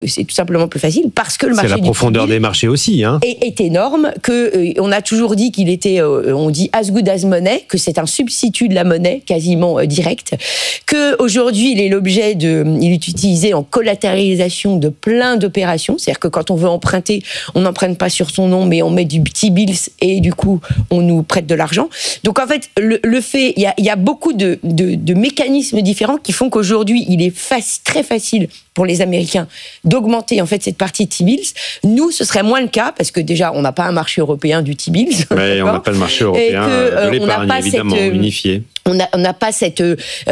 c'est tout simplement plus facile parce que le marché c'est la profondeur des marchés aussi, hein. est énorme, que on a toujours dit qu'il était, on dit as good as money, que c'est un substitut de la monnaie quasiment direct, que aujourd'hui il est utilisé en collatéralisation de plein d'opérations, c'est-à-dire que quand on veut emprunter, on n'emprunte pas sur son nom, mais on met du T-bills et du coup on nous prête de l'argent. Donc en fait, le fait, il y a beaucoup de mécanismes différents qui font qu'aujourd'hui il est très facile pour les Américains d'augmenter en fait cette partie de T-bills. Nous, ce serait moins le cas parce que déjà, on n'a pas un marché européen du T-bills. Ouais, on n'a pas le marché européen de l'épargne, évidemment, unifié. On n'a pas cette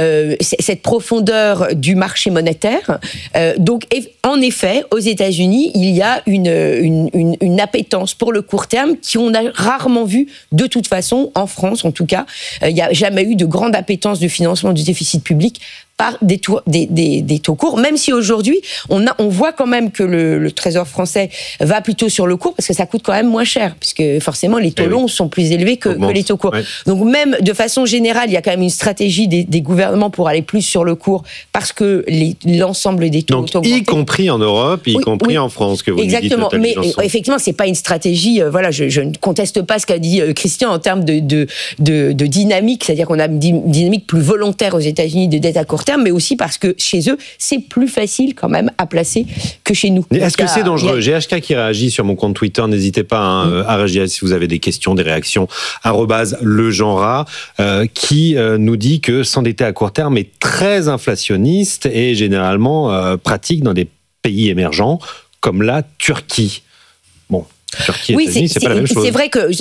profondeur du marché monétaire. Donc, en effet, aux États-Unis, il y a une appétence pour le court terme qu'on a rarement vu de toute façon, en France en tout cas. Il n'y a jamais eu de grande appétence de financement du déficit public par des taux courts, même si aujourd'hui, on voit quand même que le Trésor français va plutôt sur le court, parce que ça coûte quand même moins cher, puisque forcément, les taux longs sont plus élevés que les taux courts. Ouais. Donc même, de façon générale, il y a quand même une stratégie des gouvernements pour aller plus sur le court, parce que l'ensemble des taux ont augmenté. Y compris en Europe, y compris en France, que vous exactement. Dites, mais effectivement, c'est pas une stratégie, je ne conteste pas ce qu'a dit Christian en termes de dynamique, c'est-à-dire qu'on a une dynamique plus volontaire aux États-Unis de dette à court terme, mais aussi parce que chez eux, c'est plus facile quand même à placer que chez nous. Est-ce que c'est dangereux ? GHK qui réagit sur mon compte Twitter, n'hésitez pas à réagir si vous avez des questions, des réactions, @legenrat, qui nous dit que s'endetter à court terme est très inflationniste et généralement pratique dans des pays émergents comme la Turquie. Bon. Turquie, États-Unis, c'est pas la même chose. C'est vrai que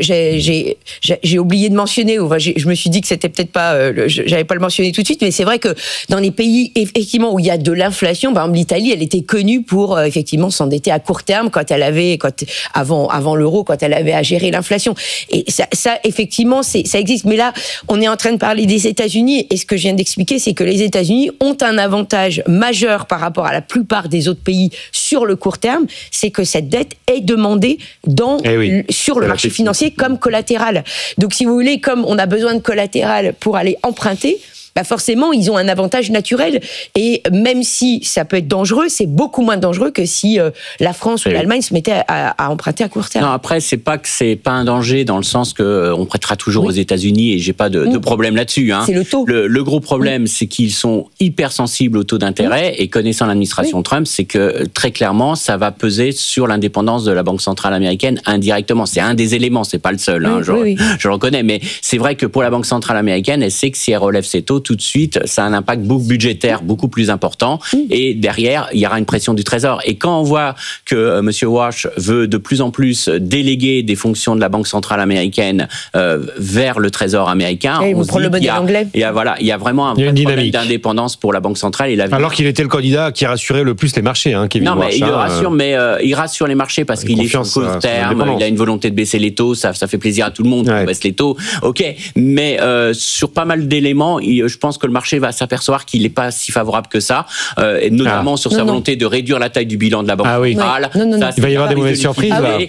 j'ai oublié de mentionner, je me suis dit que c'était peut-être pas, j'avais pas le mentionné tout de suite, mais c'est vrai que dans les pays effectivement où il y a de l'inflation, par exemple l'Italie, elle était connue pour effectivement s'endetter à court terme avant l'euro, quand elle avait à gérer l'inflation. Et ça effectivement, ça existe. Mais là, on est en train de parler des États-Unis, et ce que je viens d'expliquer, c'est que les États-Unis ont un avantage majeur par rapport à la plupart des autres pays sur le court terme, c'est que cette dette est demandée sur le marché financier comme collatéral. Donc, si vous voulez, comme on a besoin de collatéral pour aller emprunter, forcément, ils ont un avantage naturel. Et même si ça peut être dangereux, c'est beaucoup moins dangereux que si la France ou l'Allemagne se mettaient à emprunter à court terme. Non, après, c'est pas un danger dans le sens qu'on prêtera toujours aux États-Unis et j'ai pas de problème là-dessus. Hein. C'est le taux. Le gros problème, c'est qu'ils sont hypersensibles au taux d'intérêt et connaissant l'administration Trump, c'est que très clairement, ça va peser sur l'indépendance de la Banque centrale américaine indirectement. C'est un des éléments, c'est pas le seul. Hein, je le reconnais, mais c'est vrai que pour la Banque centrale américaine, elle sait que si elle relève ses taux, tout de suite, ça a un impact budgétaire beaucoup plus important. Et derrière, il y aura une pression du Trésor. Et quand on voit que M. Walsh veut de plus en plus déléguer des fonctions de la Banque centrale américaine vers le Trésor américain, on se dit le modèle anglais. Il y a vraiment un problème d'indépendance pour la Banque centrale. Alors qu'il était le candidat qui rassurait le plus les marchés, Kevin Walsh. Non, mais il rassure, il rassure les marchés parce qu'il est sur court terme, il a une volonté de baisser les taux, ça fait plaisir à tout le monde qu'on baisse les taux. Ok, mais sur pas mal d'éléments, je pense que le marché va s'apercevoir qu'il n'est pas si favorable que ça, et notamment sur sa volonté de réduire la taille du bilan de la Banque centrale. Il va y avoir des mauvaises surprises.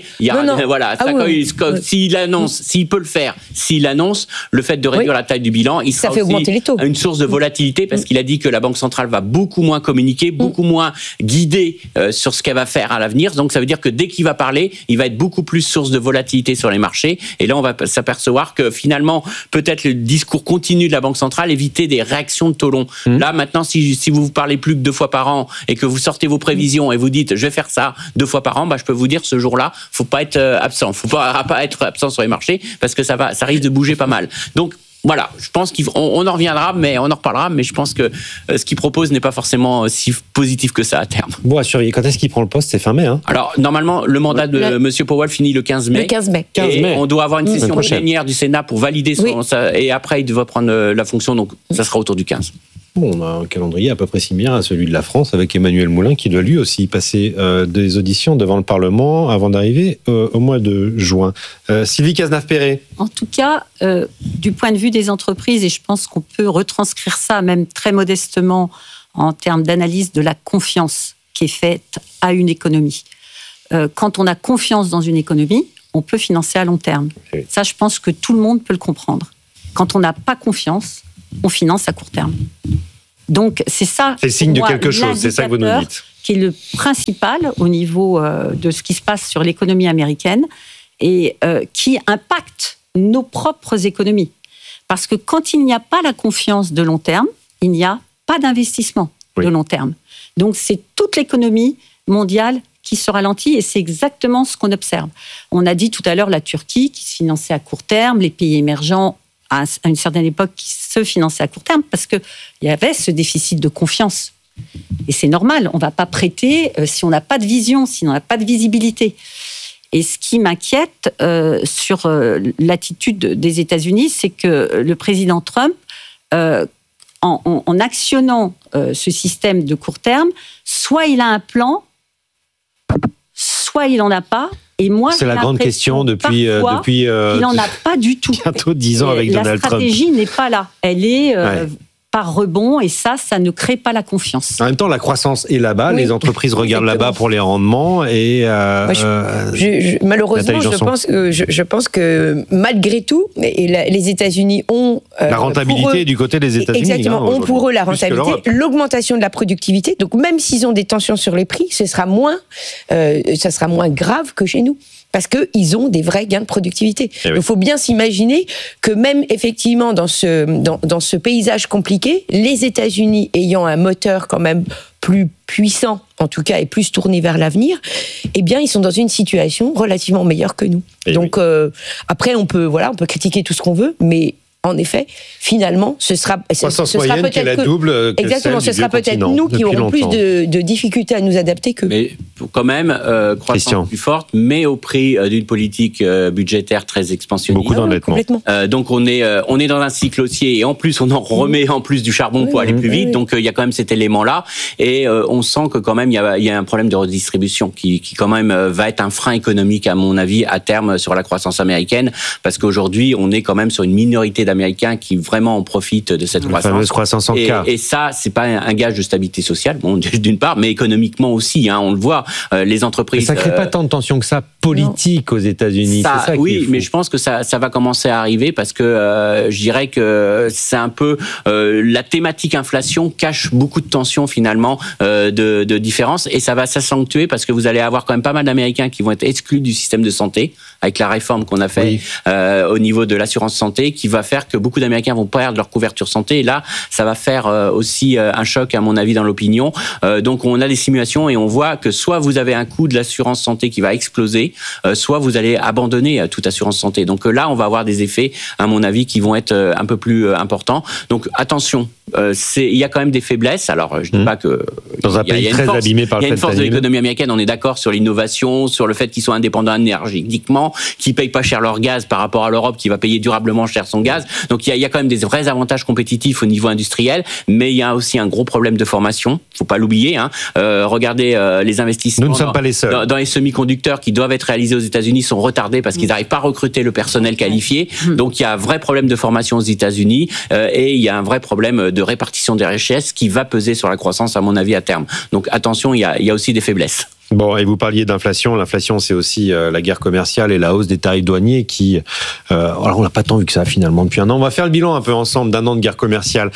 S'il peut le faire, s'il annonce le fait de réduire la taille du bilan, il sera aussi une source de volatilité parce qu'il a dit que la Banque centrale va beaucoup moins communiquer, beaucoup moins guider sur ce qu'elle va faire à l'avenir. Donc ça veut dire que dès qu'il va parler, il va être beaucoup plus source de volatilité sur les marchés. Et là, on va s'apercevoir que finalement, peut-être le discours continu de la Banque centrale éviter des réactions de taux longs. Là, maintenant, si vous parlez plus que 2 fois par an et que vous sortez vos prévisions et vous dites je vais faire ça 2 fois par an, je peux vous dire ce jour-là, faut pas être absent. Faut pas être absent sur les marchés parce que ça risque de bouger pas mal. Donc, voilà, je pense qu'on en reviendra, mais on en reparlera, mais je pense que ce qu'il propose n'est pas forcément si positif que ça à terme. Bon, à surveiller. Quand est-ce qu'il prend le poste ? C'est fin mai, Alors, normalement, le mandat de M. Powell finit le 15 mai. Le 15 mai. Et on doit avoir une session plénière du Sénat pour valider et après, il devra prendre la fonction, donc ça sera autour du 15. Bon, on a un calendrier à peu près similaire à celui de la France avec Emmanuel Moulin qui doit lui aussi passer des auditions devant le Parlement avant d'arriver au mois de juin. Sylvie Cazenave-Perret. En tout cas, du point de vue des entreprises, et je pense qu'on peut retranscrire ça même très modestement en termes d'analyse de la confiance qui est faite à une économie. Quand on a confiance dans une économie, on peut financer à long terme. Okay. Ça, je pense que tout le monde peut le comprendre. Quand on n'a pas confiance, on finance à court terme. Donc c'est ça. C'est signe de quelque chose, c'est ça que vous nous dites. Qui est le principal au niveau de ce qui se passe sur l'économie américaine et qui impacte nos propres économies. Parce que quand il n'y a pas la confiance de long terme, il n'y a pas d'investissement de long terme. Donc c'est toute l'économie mondiale qui se ralentit et c'est exactement ce qu'on observe. On a dit tout à l'heure la Turquie qui se finançait à court terme, les pays émergents à une certaine époque qui se finançaient à court terme parce qu'il y avait ce déficit de confiance. Et c'est normal, on ne va pas prêter si on n'a pas de vision, si on n'a pas de visibilité. Et ce qui m'inquiète sur l'attitude des États-Unis, c'est que le président Trump, en actionnant ce système de court terme, soit il a un plan, soit il n'en a pas. Et moi, c'est la grande question depuis il n'en a pas du tout. Bientôt 10 ans avec Donald Trump. La stratégie n'est pas là. Elle est par rebond et ça ne crée pas la confiance. En même temps, la croissance est là-bas, les entreprises regardent là-bas pour les rendements et malheureusement, je pense que malgré tout, les États-Unis ont la rentabilité du côté des États-Unis. Exactement, ont pour eux la rentabilité, l'augmentation de la productivité. Donc même s'ils ont des tensions sur les prix, ça sera moins grave que chez nous. Parce qu'ils ont des vrais gains de productivité. Il faut bien s'imaginer que même effectivement dans ce paysage compliqué, les États-Unis ayant un moteur quand même plus puissant, en tout cas, et plus tourné vers l'avenir, eh bien, ils sont dans une situation relativement meilleure que nous. Donc, après, on peut critiquer tout ce qu'on veut, mais en effet, finalement, ce sera peut-être la double. Exactement, ce sera peut-être nous qui aurons plus de difficultés à nous adapter que. Mais quand même, croissance plus forte, mais au prix d'une politique budgétaire très expansionniste. Beaucoup d'endettement. Donc on est dans un cycle haussier et en plus on en remet en plus du charbon pour aller plus vite. Donc il y a quand même cet élément-là et on sent que quand même il y a un problème de redistribution qui quand même va être un frein économique à mon avis à terme sur la croissance américaine parce qu'aujourd'hui on est quand même sur une minorité d'Américains qui vraiment en profitent de cette croissance. La fameuse croissance en K. Et ça, c'est pas un gage de stabilité sociale, bon, d'une part, mais économiquement aussi. On le voit, les entreprises. Mais ça crée pas tant de tensions que ça politique aux États-Unis. C'est ça oui, mais je pense que ça va commencer à arriver parce que je dirais que c'est un peu la thématique inflation cache beaucoup de tensions finalement de différences et ça va s'accentuer parce que vous allez avoir quand même pas mal d'Américains qui vont être exclus du système de santé avec la réforme qu'on a fait au niveau de l'assurance santé qui va faire que beaucoup d'Américains vont perdre leur couverture santé. Et là, ça va faire aussi un choc, à mon avis, dans l'opinion. Donc, on a des simulations et on voit que soit vous avez un coût de l'assurance santé qui va exploser, soit vous allez abandonner toute assurance santé. Donc là, on va avoir des effets, à mon avis, qui vont être un peu plus importants. Donc, attention, il y a quand même des faiblesses. Alors, je ne dis pas que... Dans un pays très abîmé par le fait. Il y a une force de l'économie américaine, on est d'accord sur l'innovation, sur le fait qu'ils soient indépendants énergétiquement, qu'ils ne payent pas cher leur gaz par rapport à l'Europe qui va payer durablement cher son gaz. Donc il y a quand même des vrais avantages compétitifs au niveau industriel, mais il y a aussi un gros problème de formation. Faut pas l'oublier. Regardez les investissements. Nous ne sommes pas les seuls. Dans les semi-conducteurs qui doivent être réalisés aux États-Unis sont retardés parce qu'ils n'arrivent pas à recruter le personnel qualifié. Donc il y a un vrai problème de formation aux États-Unis et il y a un vrai problème de répartition des richesses qui va peser sur la croissance à mon avis à terme. Donc attention, il y a aussi des faiblesses. Bon, et vous parliez d'inflation. L'inflation, c'est aussi la guerre commerciale et la hausse des tarifs douaniers qui... alors, on n'a pas tant vu que ça, finalement, depuis un an. On va faire le bilan un peu ensemble d'un an de guerre commerciale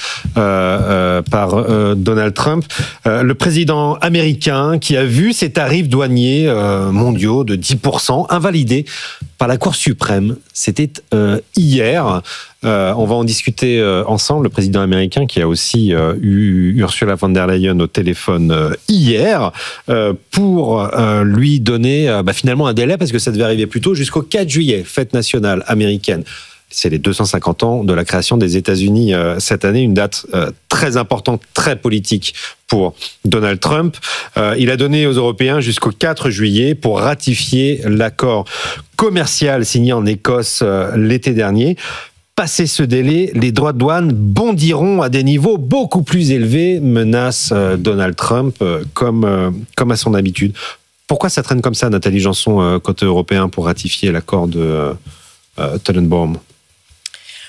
par Donald Trump. Le président américain qui a vu ses tarifs douaniers mondiaux de 10% invalidés par la Cour suprême. C'était hier. On va en discuter ensemble. Le président américain qui a aussi eu Ursula von der Leyen au téléphone hier pour lui donner finalement un délai parce que ça devait arriver plus tôt jusqu'au 4 juillet, fête nationale américaine. C'est les 250 ans de la création des États-Unis cette année, une date très importante, très politique pour Donald Trump. Il a donné aux Européens jusqu'au 4 juillet pour ratifier l'accord commercial signé en Écosse l'été dernier. Passé ce délai, les droits de douane bondiront à des niveaux beaucoup plus élevés, menace Donald Trump, comme à son habitude. Pourquoi ça traîne comme ça, Nathalie Janson, côté européen, pour ratifier l'accord de Tannenbaum ?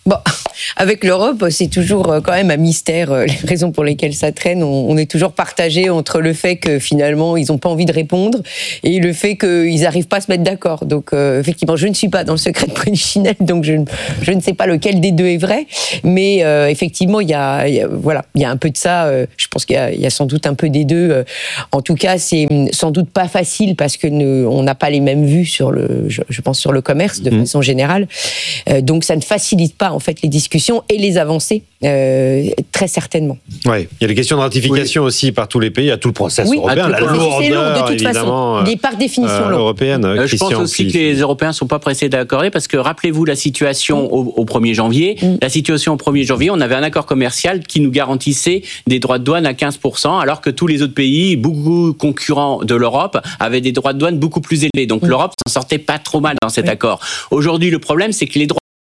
Bon, avec l'Europe, c'est toujours quand même un mystère. Les raisons pour lesquelles ça traîne, on est toujours partagé entre le fait que finalement ils n'ont pas envie de répondre et le fait qu'ils n'arrivent pas à se mettre d'accord. Donc effectivement, je ne suis pas dans le secret de Polichinelle, donc je ne sais pas lequel des deux est vrai. Mais effectivement, il y a un peu de ça. Je pense qu'il y a sans doute un peu des deux. En tout cas, c'est sans doute pas facile parce que on n'a pas les mêmes vues sur je pense sur le commerce de façon générale. Donc ça ne facilite pas en fait les discussions et les avancées très certainement. Ouais, il y a les questions de ratification aussi par tous les pays, à tout le processus européen, la lourdeur de toute façon, par définition européenne. Je pense aussi que les Européens sont pas pressés d'accorder parce que rappelez-vous la situation au 1er janvier. La situation au 1er janvier, on avait un accord commercial qui nous garantissait des droits de douane à 15%, alors que tous les autres pays, beaucoup concurrents de l'Europe, avaient des droits de douane beaucoup plus élevés. Donc l'Europe s'en sortait pas trop mal dans cet accord. Aujourd'hui, le problème, c'est que les droits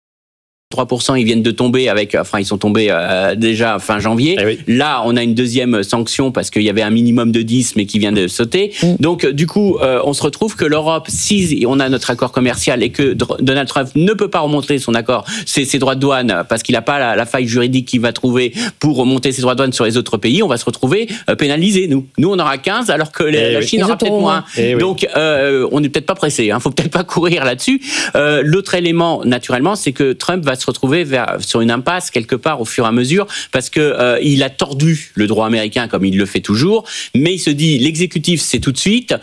3%, ils viennent de tomber ils sont tombés déjà fin janvier. Oui. Là, on a une deuxième sanction parce qu'il y avait un minimum de 10, mais qui vient de sauter. Donc, du coup, on se retrouve que l'Europe, si on a notre accord commercial et que Donald Trump ne peut pas remonter son accord, ses droits de douane, parce qu'il n'a pas la faille juridique qu'il va trouver pour remonter ses droits de douane sur les autres pays, on va se retrouver pénalisés, nous. Nous, on aura 15, alors que la Chine aura peut-être moins. Donc, on n'est peut-être pas pressé. Faut peut-être pas courir là-dessus. L'autre élément, naturellement, c'est que Trump va se retrouver sur une impasse quelque part au fur et à mesure parce que il a tordu le droit américain comme il le fait toujours, mais il se dit l'exécutif c'est tout de suite,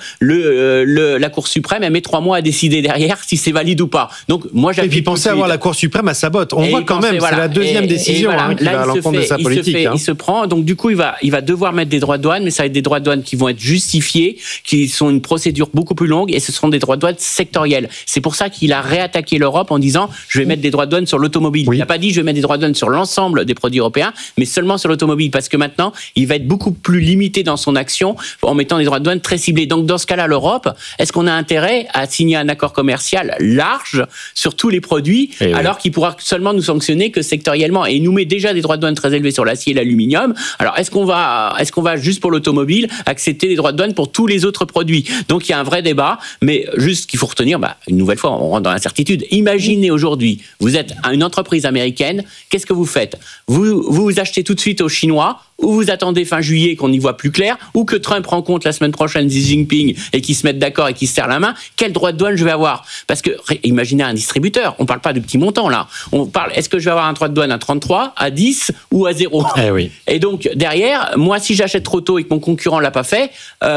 la Cour suprême elle met 3 mois à décider derrière si c'est valide ou pas. Donc moi j'appuie. Et puis pensez avoir la Cour suprême à sa botte. On voit quand même c'est la deuxième décision qui va à l'encontre de sa politique. Il se prend donc du coup il va devoir mettre des droits de douane, mais ça va être des droits de douane qui vont être justifiés, qui sont une procédure beaucoup plus longue et ce seront des droits de douane sectoriels. C'est pour ça qu'il a réattaqué l'Europe en disant je vais mettre des droits de douane sur l'automobile. Il n'a pas dit je vais mettre des droits de douane sur l'ensemble des produits européens, mais seulement sur l'automobile, parce que maintenant, il va être beaucoup plus limité dans son action en mettant des droits de douane très ciblés. Donc dans ce cas-là, l'Europe, est-ce qu'on a intérêt à signer un accord commercial large sur tous les produits, alors qu'il pourra seulement nous sanctionner que sectoriellement, et il nous met déjà des droits de douane très élevés sur l'acier et l'aluminium. Alors est-ce qu'on va juste pour l'automobile accepter des droits de douane pour tous les autres produits? Donc il y a un vrai débat, mais juste qu'il faut retenir, une nouvelle fois, on rentre dans l'incertitude. Imaginez aujourd'hui, vous êtes une entreprise américaine, qu'est-ce que vous faites? Vous achetez tout de suite aux Chinois, ou vous attendez fin juillet qu'on y voit plus clair, ou que Trump rencontre la semaine prochaine Xi Jinping et qu'ils se mettent d'accord et qu'ils se serrent la main, quel droit de douane je vais avoir? Parce que, imaginez un distributeur, on parle pas de petits montants là, on parle, est-ce que je vais avoir un droit de douane à 33, à 10 ou à 0? Et donc, derrière, moi, si j'achète trop tôt et que mon concurrent l'a pas fait,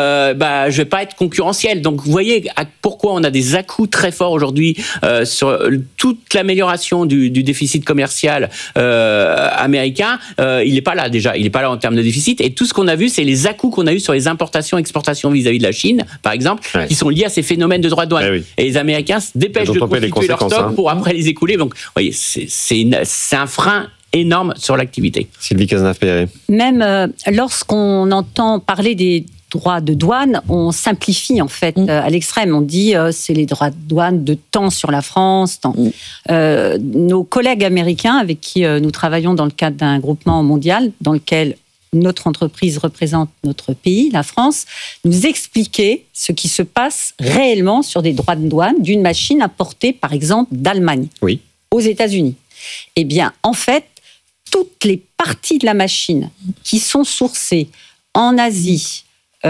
je vais pas être concurrentiel. Donc, vous voyez pourquoi on a des à-coups très forts aujourd'hui sur toute l'amélioration du déficit commercial américain. Il est pas là déjà, il est pas là en termes de déficit, et tout ce qu'on a vu, c'est les à-coups qu'on a eu sur les importations, exportations vis-à-vis de la Chine, par exemple, qui sont liés à ces phénomènes de droits de douane. Et les Américains se dépêchent de constituer leur stock pour après les écouler. Donc, vous voyez, c'est un frein énorme sur l'activité. Sylvie Cazenave-Peyret. Même lorsqu'on entend parler des droits de douane, on simplifie en fait à l'extrême. On dit c'est les droits de douane de temps sur la France. Nos collègues américains avec qui nous travaillons dans le cadre d'un groupement mondial dans lequel notre entreprise représente notre pays, la France, nous expliquaient ce qui se passe réellement sur des droits de douane d'une machine importée par exemple d'Allemagne aux États-Unis. Eh bien, en fait, toutes les parties de la machine qui sont sourcées en Asie,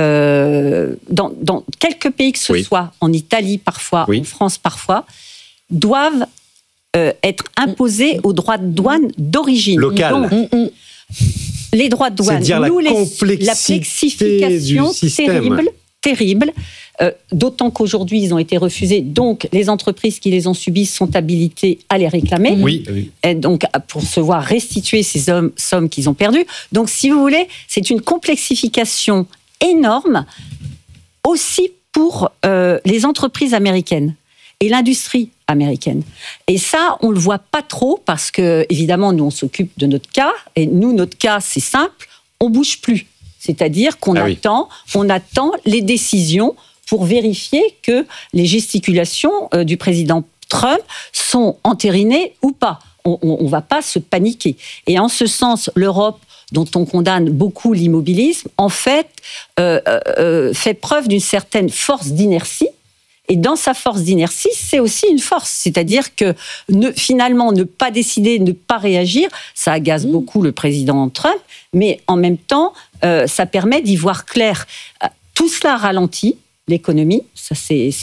dans quelques pays que ce soit, en Italie parfois, en France parfois, doivent être imposés aux droits de douane d'origine. Local. Donc, les droits de douane, la complexification terrible. D'autant qu'aujourd'hui, ils ont été refusés. Donc, les entreprises qui les ont subis sont habilitées à les réclamer. Et donc, pour se voir restituer ces sommes qu'ils ont perdues. Donc, si vous voulez, c'est une complexification énorme aussi pour les entreprises américaines et l'industrie américaine. Et ça, on le voit pas trop parce que, évidemment, nous, on s'occupe de notre cas. Et nous, notre cas, c'est simple, on bouge plus. C'est-à-dire qu'on attend les décisions pour vérifier que les gesticulations du président Trump sont entérinées ou pas. On ne va pas se paniquer. Et en ce sens, l'Europe, dont on condamne beaucoup l'immobilisme, en fait, fait preuve d'une certaine force d'inertie. Et dans sa force d'inertie, c'est aussi une force. C'est-à-dire que finalement, ne pas décider, ne pas réagir, ça agace beaucoup le président Trump, mais en même temps, ça permet d'y voir clair. Tout cela ralentit l'économie, ça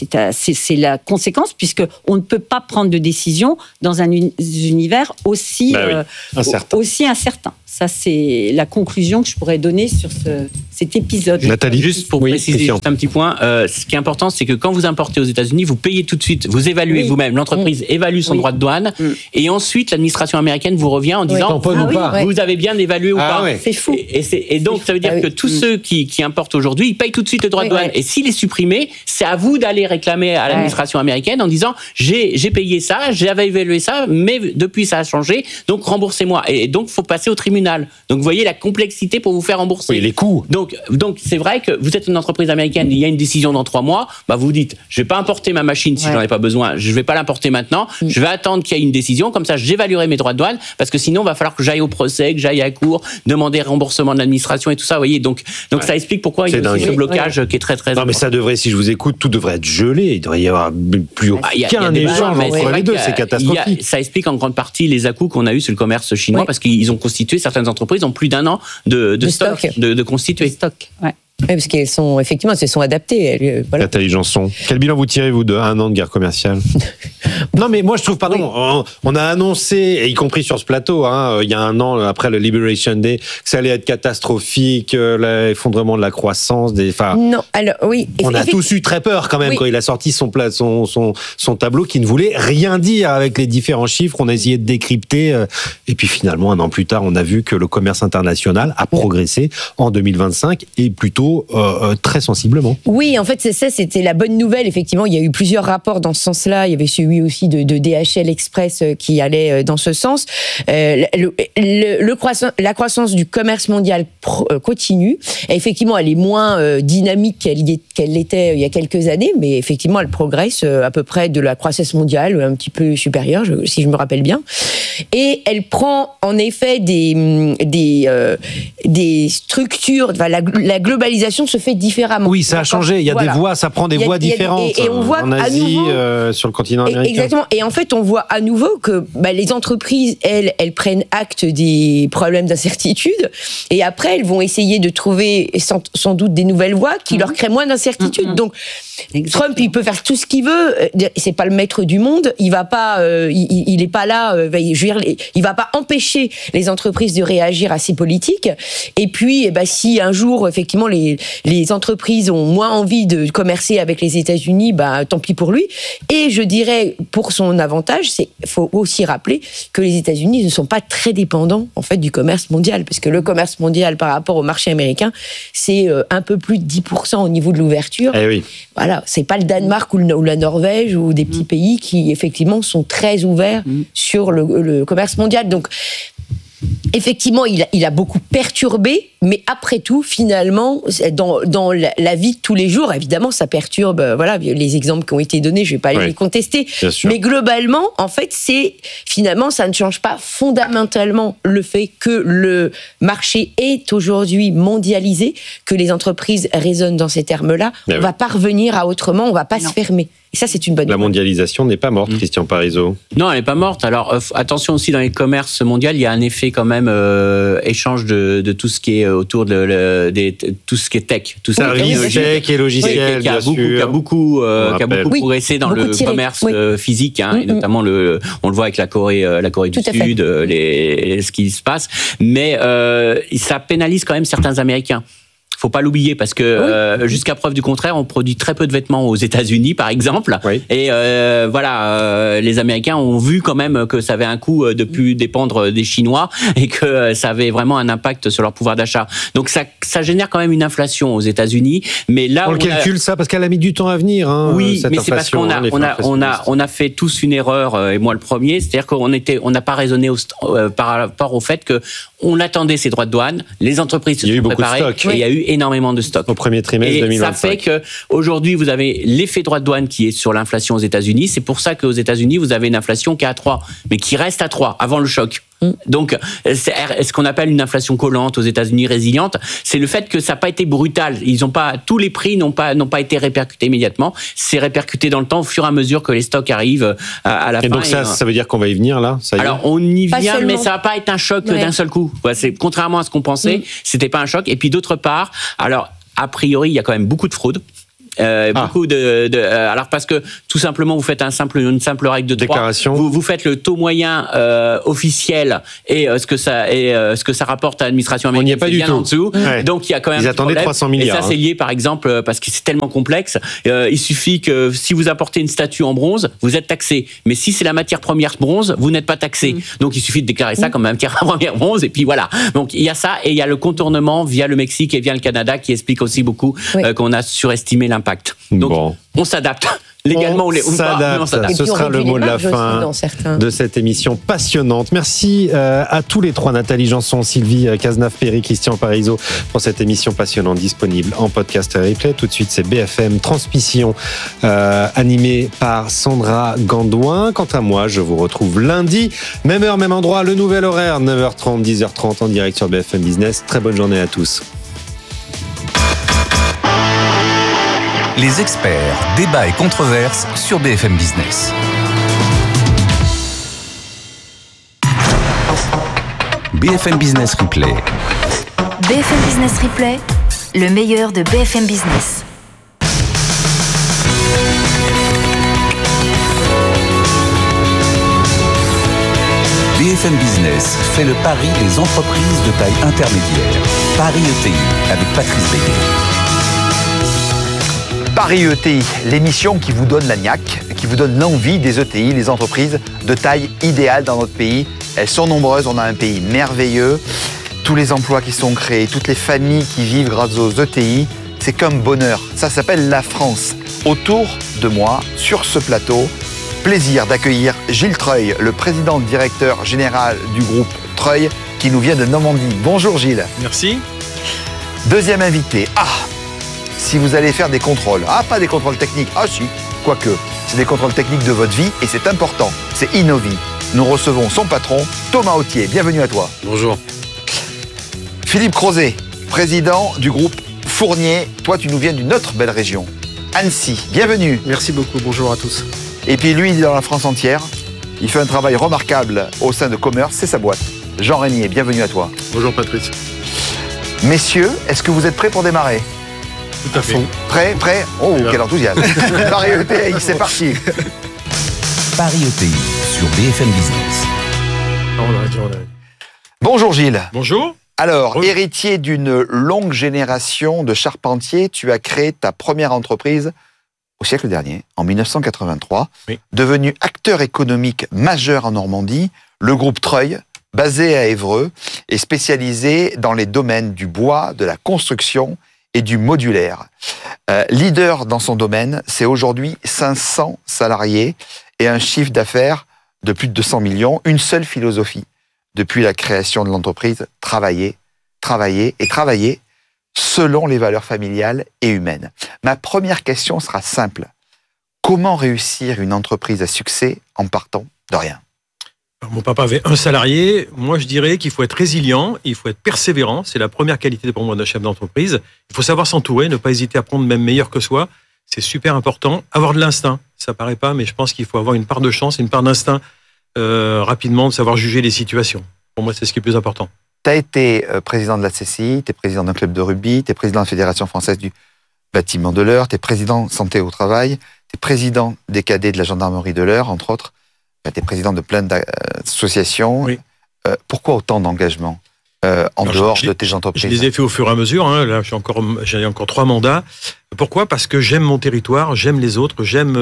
c'est la conséquence, puisque on ne peut pas prendre de décision dans un univers aussi incertain. Ça, c'est la conclusion que je pourrais donner sur cet épisode. Nathalie, juste pour préciser juste un petit point, ce qui est important, c'est que quand vous importez aux États-Unis, vous payez tout de suite, vous évaluez vous-même, l'entreprise évalue son droit de douane, et ensuite l'administration américaine vous revient en disant vous avez bien évalué ou pas. C'est fou. Et donc ça veut dire que tous ceux qui importent aujourd'hui, ils payent tout de suite le droit de douane. Et s'il est supprimé, c'est à vous d'aller réclamer à l'administration américaine en disant j'ai payé ça, j'avais évalué ça, mais depuis ça a changé, donc remboursez-moi. Et donc il faut passer au tribunal. Donc vous voyez la complexité pour vous faire rembourser. Oui, les coûts. Donc c'est vrai que vous êtes une entreprise américaine, il y a une décision dans 3 mois, vous dites je vais pas importer ma machine si j'en ai pas besoin, je vais pas l'importer maintenant, je vais attendre qu'il y ait une décision, comme ça j'évaluerai mes droits de douane, parce que sinon il va falloir que j'aille au procès, que j'aille à la cour, demander remboursement de l'administration et tout ça, vous voyez. Donc ça explique pourquoi il y a aussi ce blocage qui est très très important. Mais ça devrait, si je vous écoute, tout devrait être gelé, il devrait y avoir plus aucun échange entre les deux, c'est catastrophique. Ça explique en grande partie les à-coups qu'on a eu sur le commerce chinois, parce qu'ils ont constitué, certaines entreprises ont plus d'1 an de stock de constituer. Oui, parce qu'elles sont, effectivement, elles se sont adaptées. Voilà. Nathalie Janson, quel bilan vous tirez, vous, de 1 an de guerre commerciale? Non, mais moi, je trouve, on a annoncé, et y compris sur ce plateau, il y a 1 an, après le Liberation Day, que ça allait être catastrophique, l'effondrement de la croissance. Non, alors, oui. On a tous eu très peur, quand même, quand il a sorti son tableau qui ne voulait rien dire avec les différents chiffres. On a essayé de décrypter. Et puis, finalement, 1 an plus tard, on a vu que le commerce international a progressé en 2025 et plutôt très sensiblement. Oui, en fait, c'est ça, c'était la bonne nouvelle. Effectivement, il y a eu plusieurs rapports dans ce sens-là. Il y avait celui aussi de DHL Express qui allait dans ce sens. La croissance du commerce mondial continue. Et effectivement, elle est moins dynamique qu'elle l'était il y a quelques années, mais effectivement, elle progresse à peu près de la croissance mondiale, un petit peu supérieure, si je me rappelle bien. Et elle prend en effet des structures, la globalisation se fait différemment. Oui, ça a changé. Il y a des voies, ça prend des voies différentes. Et on voit en Asie, sur le continent américain. Exactement. Et en fait, on voit à nouveau que les entreprises, elles prennent acte des problèmes d'incertitude. Et après, elles vont essayer de trouver sans doute des nouvelles voies qui leur créent moins d'incertitude. Donc, Trump, il peut faire tout ce qu'il veut. C'est pas le maître du monde. Il va pas, il est pas là. Il va pas empêcher les entreprises de réagir à ces politiques. Et puis, si un jour, effectivement, les entreprises ont moins envie de commercer avec les États-Unis, tant pis pour lui. Et je dirais, pour son avantage, faut aussi rappeler que les États-Unis ne sont pas très dépendants, en fait, du commerce mondial. Parce que le commerce mondial, par rapport au marché américain, c'est un peu plus de 10% au niveau de l'ouverture. Eh oui. Voilà. C'est pas le Danemark ou la Norvège ou des petits pays qui, effectivement, sont très ouverts sur le commerce mondial. Donc, effectivement, il a beaucoup perturbé, mais après tout, finalement, dans la vie de tous les jours, évidemment, ça perturbe. Les exemples qui ont été donnés, je vais pas aller les contester. Mais globalement, en fait, finalement, ça ne change pas fondamentalement le fait que le marché est aujourd'hui mondialisé, que les entreprises raisonnent dans ces termes-là. On va pas revenir à autrement, on va pas se fermer. Et ça, c'est une bonne La mondialisation n'est pas morte, Christian Parizeau. Non, elle n'est pas morte. Alors, attention aussi, dans les commerces mondiaux, il y a un effet quand même échange de tout ce qui est autour tout ce qui est tech. Tout ça, tech et logiciel, bien sûr. Qui a beaucoup progressé dans le commerce physique, et notamment on le voit avec la Corée du Sud, ce qui se passe. Mais ça pénalise quand même certains Américains. Faut pas l'oublier parce que jusqu'à preuve du contraire, on produit très peu de vêtements aux États-Unis, par exemple. Et les Américains ont vu quand même que ça avait un coût de plus dépendre des Chinois et que ça avait vraiment un impact sur leur pouvoir d'achat. Donc ça génère quand même une inflation aux États-Unis. Mais là, on le calcule ça parce qu'elle a mis du temps à venir. Oui, mais c'est parce qu'on a fait tous une erreur et moi le premier, c'est-à-dire qu'on n'a pas raisonné par rapport au fait que on attendait ces droits de douane, les entreprises se sont préparées et il y a eu énormément de stock. Au premier trimestre 2025. Ça fait qu'aujourd'hui, vous avez l'effet droit de douane qui est sur l'inflation aux États-Unis. C'est pour ça qu'aux États-Unis, vous avez une inflation qui est à 3, mais qui reste à 3 avant le choc. Donc, c'est ce qu'on appelle une inflation collante aux États-Unis, résiliente, c'est le fait que ça n'a pas été brutal. Tous les prix n'ont pas été répercutés immédiatement. C'est répercuté dans le temps au fur et à mesure que les stocks arrivent à la fin. Et donc ça veut dire qu'on va y venir là, ça y est. Alors on y vient, mais ça va pas être un choc d'un seul coup. C'est contrairement à ce qu'on pensait, c'était pas un choc. Et puis d'autre part, alors a priori, il y a quand même beaucoup de fraude. Beaucoup alors parce que tout simplement vous faites une simple règle de 3. Déclaration. Vous faites le taux moyen officiel et ce que ça rapporte à l'administration américaine. On n'y est pas du tout. En dessous. Ouais. Donc il y a quand même. Ils attendaient 300 milliards. Et ça c'est lié par exemple parce que c'est tellement complexe. Il suffit que si vous apportez une statue en bronze, vous êtes taxé. Mais si c'est la matière première bronze, vous n'êtes pas taxé. Donc il suffit de déclarer ça comme matière première bronze et puis voilà. Donc il y a ça et il y a le contournement via le Mexique et via le Canada qui explique aussi beaucoup qu'on a surestimé l'impact. Donc, on s'adapte. Légalement, on s'adapte. Ce sera le mot de la fin de cette émission passionnante. Merci à tous les trois, Nathalie Janson, Sylvie Cazenave-Perry, Christian Parizeau, pour cette émission passionnante disponible en podcast et replay. Tout de suite, c'est BFM Transmission, animée par Sandra Gandouin. Quant à moi, je vous retrouve lundi, même heure, même endroit, le nouvel horaire, 9h30, 10h30 en direct sur BFM Business. Très bonne journée à tous. Les experts, débats et controverses sur BFM Business. BFM Business Replay. BFM Business Replay, le meilleur de BFM Business. BFM Business fait le pari des entreprises de taille intermédiaire. Paris ETI avec Patrice Béguet. Paris ETI, l'émission qui vous donne la niaque, qui vous donne l'envie des ETI, les entreprises de taille idéale dans notre pays. Elles sont nombreuses, on a un pays merveilleux. Tous les emplois qui sont créés, toutes les familles qui vivent grâce aux ETI, c'est comme bonheur. Ça s'appelle la France. Autour de moi, sur ce plateau, plaisir d'accueillir Gilles Treuil, le président directeur général du groupe Treuil, qui nous vient de Normandie. Bonjour Gilles. Merci. Deuxième invité. Si vous allez faire des contrôles, pas des contrôles techniques, si, quoique, c'est des contrôles techniques de votre vie et c'est important, c'est Innovi. Nous recevons son patron, Thomas Autier. Bienvenue à toi. Bonjour. Philippe Crozet, président du groupe Fournier. Toi, tu nous viens d'une autre belle région, Annecy. Bienvenue. Merci beaucoup, bonjour à tous. Et puis lui, il est dans la France entière. Il fait un travail remarquable au sein de Commerce, c'est sa boîte. Jean Régnier, bienvenue à toi. Bonjour Patrice. Messieurs, est-ce que vous êtes prêts pour démarrer ? Tout à fait. Prêt. Oh, quel enthousiasme. Paris ETI, c'est parti. Paris ETI sur BFM Business. Bonjour Gilles. Bonjour. Alors, héritier d'une longue génération de charpentiers, tu as créé ta première entreprise au siècle dernier, en 1983. Oui. Devenu acteur économique majeur en Normandie, le groupe Treuil, basé à Évreux, est spécialisé dans les domaines du bois, de la construction et du modulaire. Leader dans son domaine, c'est aujourd'hui 500 salariés et un chiffre d'affaires de plus de 200 millions. Une seule philosophie depuis la création de l'entreprise, travailler selon les valeurs familiales et humaines. Ma première question sera simple. Comment réussir une entreprise à succès en partant de rien ? Alors, mon papa avait un salarié. Moi, je dirais qu'il faut être résilient, il faut être persévérant. C'est la première qualité pour moi d'un chef d'entreprise. Il faut savoir s'entourer, ne pas hésiter à prendre même meilleur que soi. C'est super important. Avoir de l'instinct, ça paraît pas, mais je pense qu'il faut avoir une part de chance, une part d'instinct rapidement, de savoir juger les situations. Pour moi, c'est ce qui est le plus important. Tu as été président de la CCI, tu es président d'un club de rugby, tu es président de la Fédération française du bâtiment de l'Eure, tu es président santé au travail, tu es président des cadets de la gendarmerie de l'Eure, entre autres. Tu es président de plein d'associations. Oui. Pourquoi autant d'engagement dehors de tes entreprises ? Je les ai fait au fur et à mesure. Là, j'ai encore 3 mandats. Pourquoi ? Parce que j'aime mon territoire, j'aime les autres, j'aime,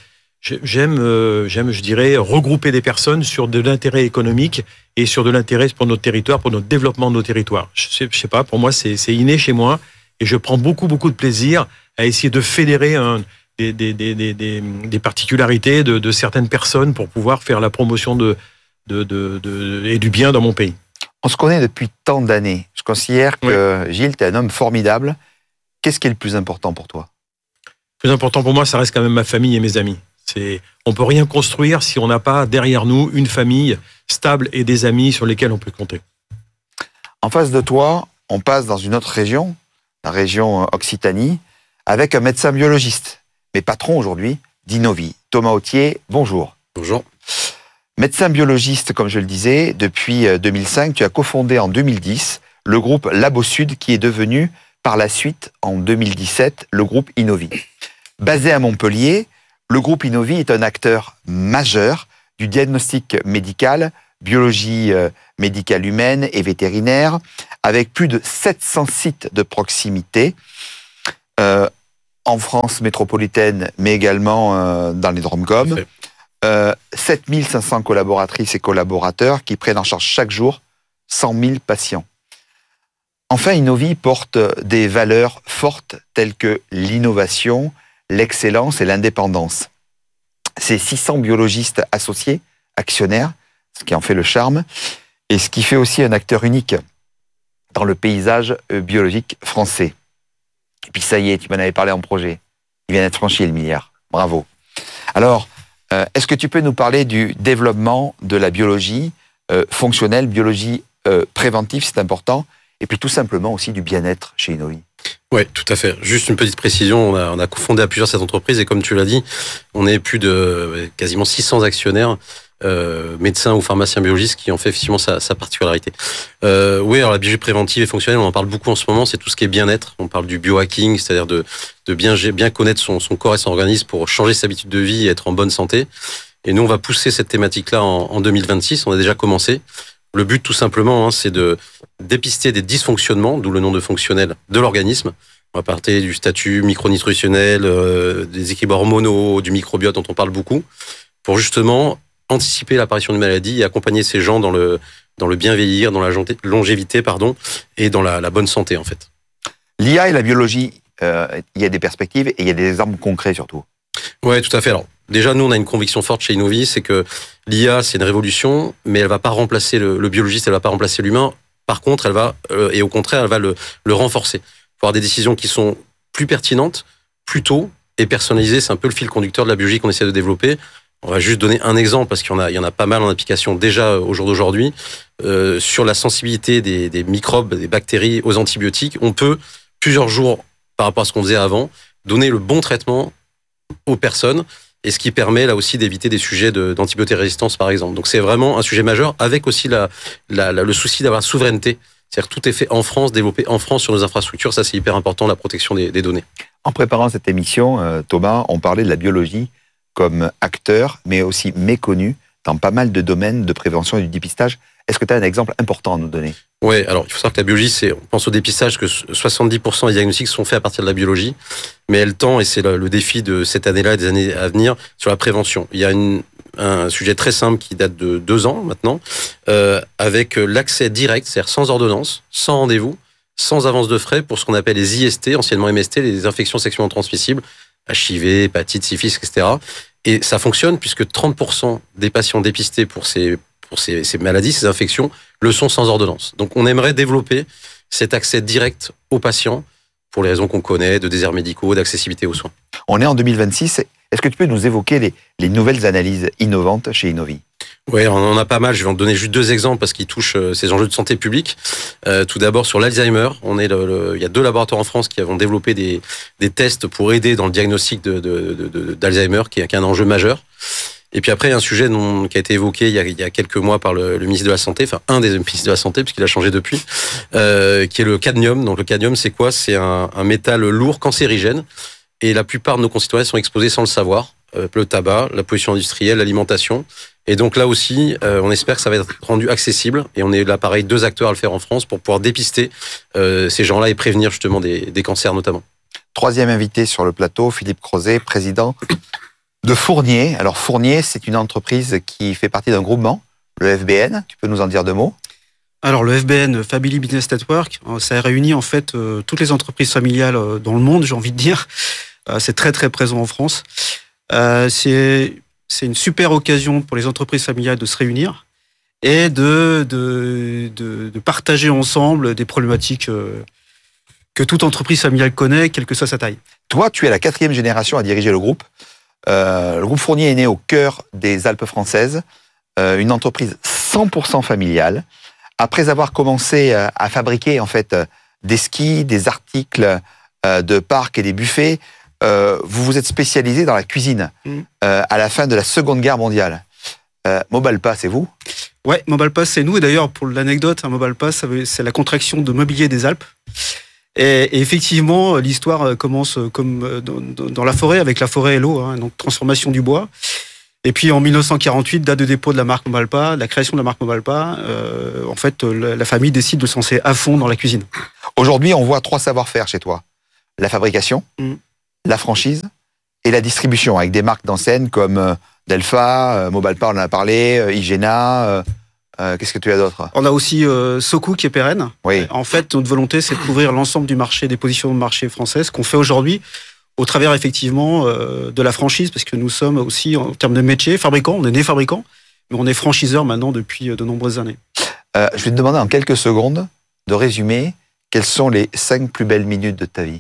je dirais, regrouper des personnes sur de l'intérêt économique et sur de l'intérêt pour notre territoire, pour notre développement de nos territoires. Je sais pas, pour moi, c'est inné chez moi et je prends beaucoup de plaisir à essayer de fédérer des particularités de certaines personnes pour pouvoir faire la promotion et du bien dans mon pays. On se connaît depuis tant d'années. Je considère que Gilles, tu es un homme formidable. Qu'est-ce qui est le plus important pour toi ? Le plus important pour moi, ça reste quand même ma famille et mes amis. On peut rien construire si on n'a pas derrière nous une famille stable et des amis sur lesquels on peut compter. En face de toi, on passe dans une autre région, la région Occitanie, avec un médecin biologiste, mais patron aujourd'hui d'Innovi. Thomas Autier, bonjour. Bonjour. Médecin biologiste, comme je le disais, depuis 2005, tu as cofondé en 2010 le groupe Labo-Sud qui est devenu par la suite, en 2017, le groupe Innovi. Basé à Montpellier, le groupe Innovi est un acteur majeur du diagnostic médical, biologie médicale humaine et vétérinaire, avec plus de 700 sites de proximité en France métropolitaine, mais également dans les DROM-COM. 7500 collaboratrices et collaborateurs qui prennent en charge chaque jour 100 000 patients. Enfin, Innovi porte des valeurs fortes telles que l'innovation, l'excellence et l'indépendance. C'est 600 biologistes associés, actionnaires, ce qui en fait le charme, et ce qui fait aussi un acteur unique dans le paysage biologique français. Et puis ça y est, tu m'en avais parlé en projet. Il vient d'être franchi le milliard. Bravo. Alors, est-ce que tu peux nous parler du développement de la biologie fonctionnelle, biologie préventive, c'est important, et puis tout simplement aussi du bien-être chez Innovi? Oui, tout à fait. Juste une petite précision, on a cofondé à plusieurs cette entreprise et comme tu l'as dit, on est plus de quasiment 600 actionnaires, médecins ou pharmaciens biologistes qui en fait effectivement sa particularité. Oui, alors la biologie préventive et fonctionnelle, on en parle beaucoup en ce moment, c'est tout ce qui est bien-être. On parle du biohacking, c'est-à-dire de bien connaître son corps et son organisme pour changer ses habitudes de vie et être en bonne santé. Et nous, on va pousser cette thématique-là en 2026, on a déjà commencé. Le but, tout simplement, c'est de dépister des dysfonctionnements, d'où le nom de fonctionnel, de l'organisme. On va parler du statut micronutritionnel, des équilibres hormonaux, du microbiote dont on parle beaucoup, pour justement anticiper l'apparition de maladies et accompagner ces gens dans le bien vieillir, dans la longévité, et dans la bonne santé, en fait. L'IA et la biologie, il y a des perspectives et il y a des exemples concrets surtout. Ouais, tout à fait. Alors, déjà, nous, on a une conviction forte chez Innovi, c'est que l'IA, c'est une révolution, mais elle va pas remplacer le biologiste, elle va pas remplacer l'humain. Par contre, elle va, et au contraire, elle va le renforcer. Pour avoir des décisions qui sont plus pertinentes, plus tôt et personnalisées. C'est un peu le fil conducteur de la biologie qu'on essaie de développer. On va juste donner un exemple, parce qu'il y en a pas mal en application déjà au jour d'aujourd'hui. Sur la sensibilité des microbes, des bactéries aux antibiotiques, on peut, plusieurs jours par rapport à ce qu'on faisait avant, donner le bon traitement aux personnes, et ce qui permet là aussi d'éviter des sujets d'antibiotérésistance par exemple. Donc c'est vraiment un sujet majeur, avec aussi le souci d'avoir la souveraineté. C'est-à-dire que tout est fait en France, développé en France sur nos infrastructures, ça c'est hyper important, la protection des données. En préparant cette émission, Thomas, on parlait de la biologie comme acteur, mais aussi méconnu dans pas mal de domaines de prévention et du dépistage. Est-ce que tu as un exemple important à nous donner? Oui, alors il faut savoir que la biologie, on pense au dépistage, que 70% des diagnostics sont faits à partir de la biologie, mais elle tend, et c'est le défi de cette année-là et des années à venir, sur la prévention. Il y a un sujet très simple qui date de 2 ans maintenant, avec l'accès direct, c'est-à-dire sans ordonnance, sans rendez-vous, sans avance de frais, pour ce qu'on appelle les IST, anciennement MST, les infections sexuellement transmissibles, HIV, hépatite, syphilis, etc. Et ça fonctionne puisque 30% des patients dépistés pour ces maladies, ces infections, le sont sans ordonnance. Donc on aimerait développer cet accès direct aux patients pour les raisons qu'on connaît, de déserts médicaux, d'accessibilité aux soins. On est en 2026. Est-ce que tu peux nous évoquer les nouvelles analyses innovantes chez Innovi? Oui, on en a pas mal. Je vais en donner juste 2 exemples parce qu'ils touchent ces enjeux de santé publique. Tout d'abord, sur l'Alzheimer, il y a 2 laboratoires en France qui ont développé des tests pour aider dans le diagnostic d'Alzheimer, qui est un enjeu majeur. Et puis après, il y a un sujet qui a été évoqué il y a quelques mois par le ministre de la Santé, enfin un des ministres de la Santé, puisqu'il a changé depuis, qui est le cadmium. Donc le cadmium, c'est quoi? C'est un métal lourd, cancérigène, et la plupart de nos concitoyens sont exposés sans le savoir. Le tabac, la pollution industrielle, l'alimentation. Et donc là aussi, on espère que ça va être rendu accessible, et on est là pareil 2 acteurs à le faire en France pour pouvoir dépister ces gens-là et prévenir justement des cancers notamment. 3e invité sur le plateau, Philippe Crozet, président de Fournier. Alors Fournier, c'est une entreprise qui fait partie d'un groupement, le FBN. Tu peux nous en dire 2 mots? Alors le FBN, Family Business Network, ça réunit en fait toutes les entreprises familiales dans le monde, j'ai envie de dire. C'est très très présent en France. C'est une super occasion pour les entreprises familiales de se réunir et de partager ensemble des problématiques que toute entreprise familiale connaît, quelle que soit sa taille. Toi, tu es la 4e génération à diriger le groupe. Le groupe Fournier est né au cœur des Alpes françaises, une entreprise 100% familiale. Après avoir commencé à fabriquer en fait des skis, des articles de parc et des buffets, vous vous êtes spécialisé dans la cuisine à la fin de la Seconde Guerre mondiale. Mobalpa, c'est vous ? Ouais, Mobalpa, c'est nous. Et d'ailleurs, pour l'anecdote, Mobalpa, c'est la contraction de Mobilier des Alpes. Et effectivement, l'histoire commence comme dans la forêt, avec la forêt et l'eau, donc transformation du bois. Et puis en 1948, date de dépôt de la marque Mobalpa, la création de la marque Mobalpa, en fait, la famille décide de se lancer à fond dans la cuisine. Aujourd'hui, on voit 3 savoir-faire chez toi. La fabrication, la franchise et la distribution, avec des marques d'enseigne comme Delpha, Mobalpa, on en a parlé, Igena. Qu'est-ce que tu as d'autre ? On a aussi Sokou qui est pérenne. Oui. En fait, notre volonté, c'est de couvrir l'ensemble du marché, des positions de marché françaises, qu'on fait aujourd'hui au travers effectivement de la franchise, parce que nous sommes aussi, en termes de métier, fabricants, on est né fabricants, mais on est franchiseur maintenant depuis de nombreuses années. Je vais te demander en quelques secondes de résumer quelles sont les 5 plus belles minutes de ta vie.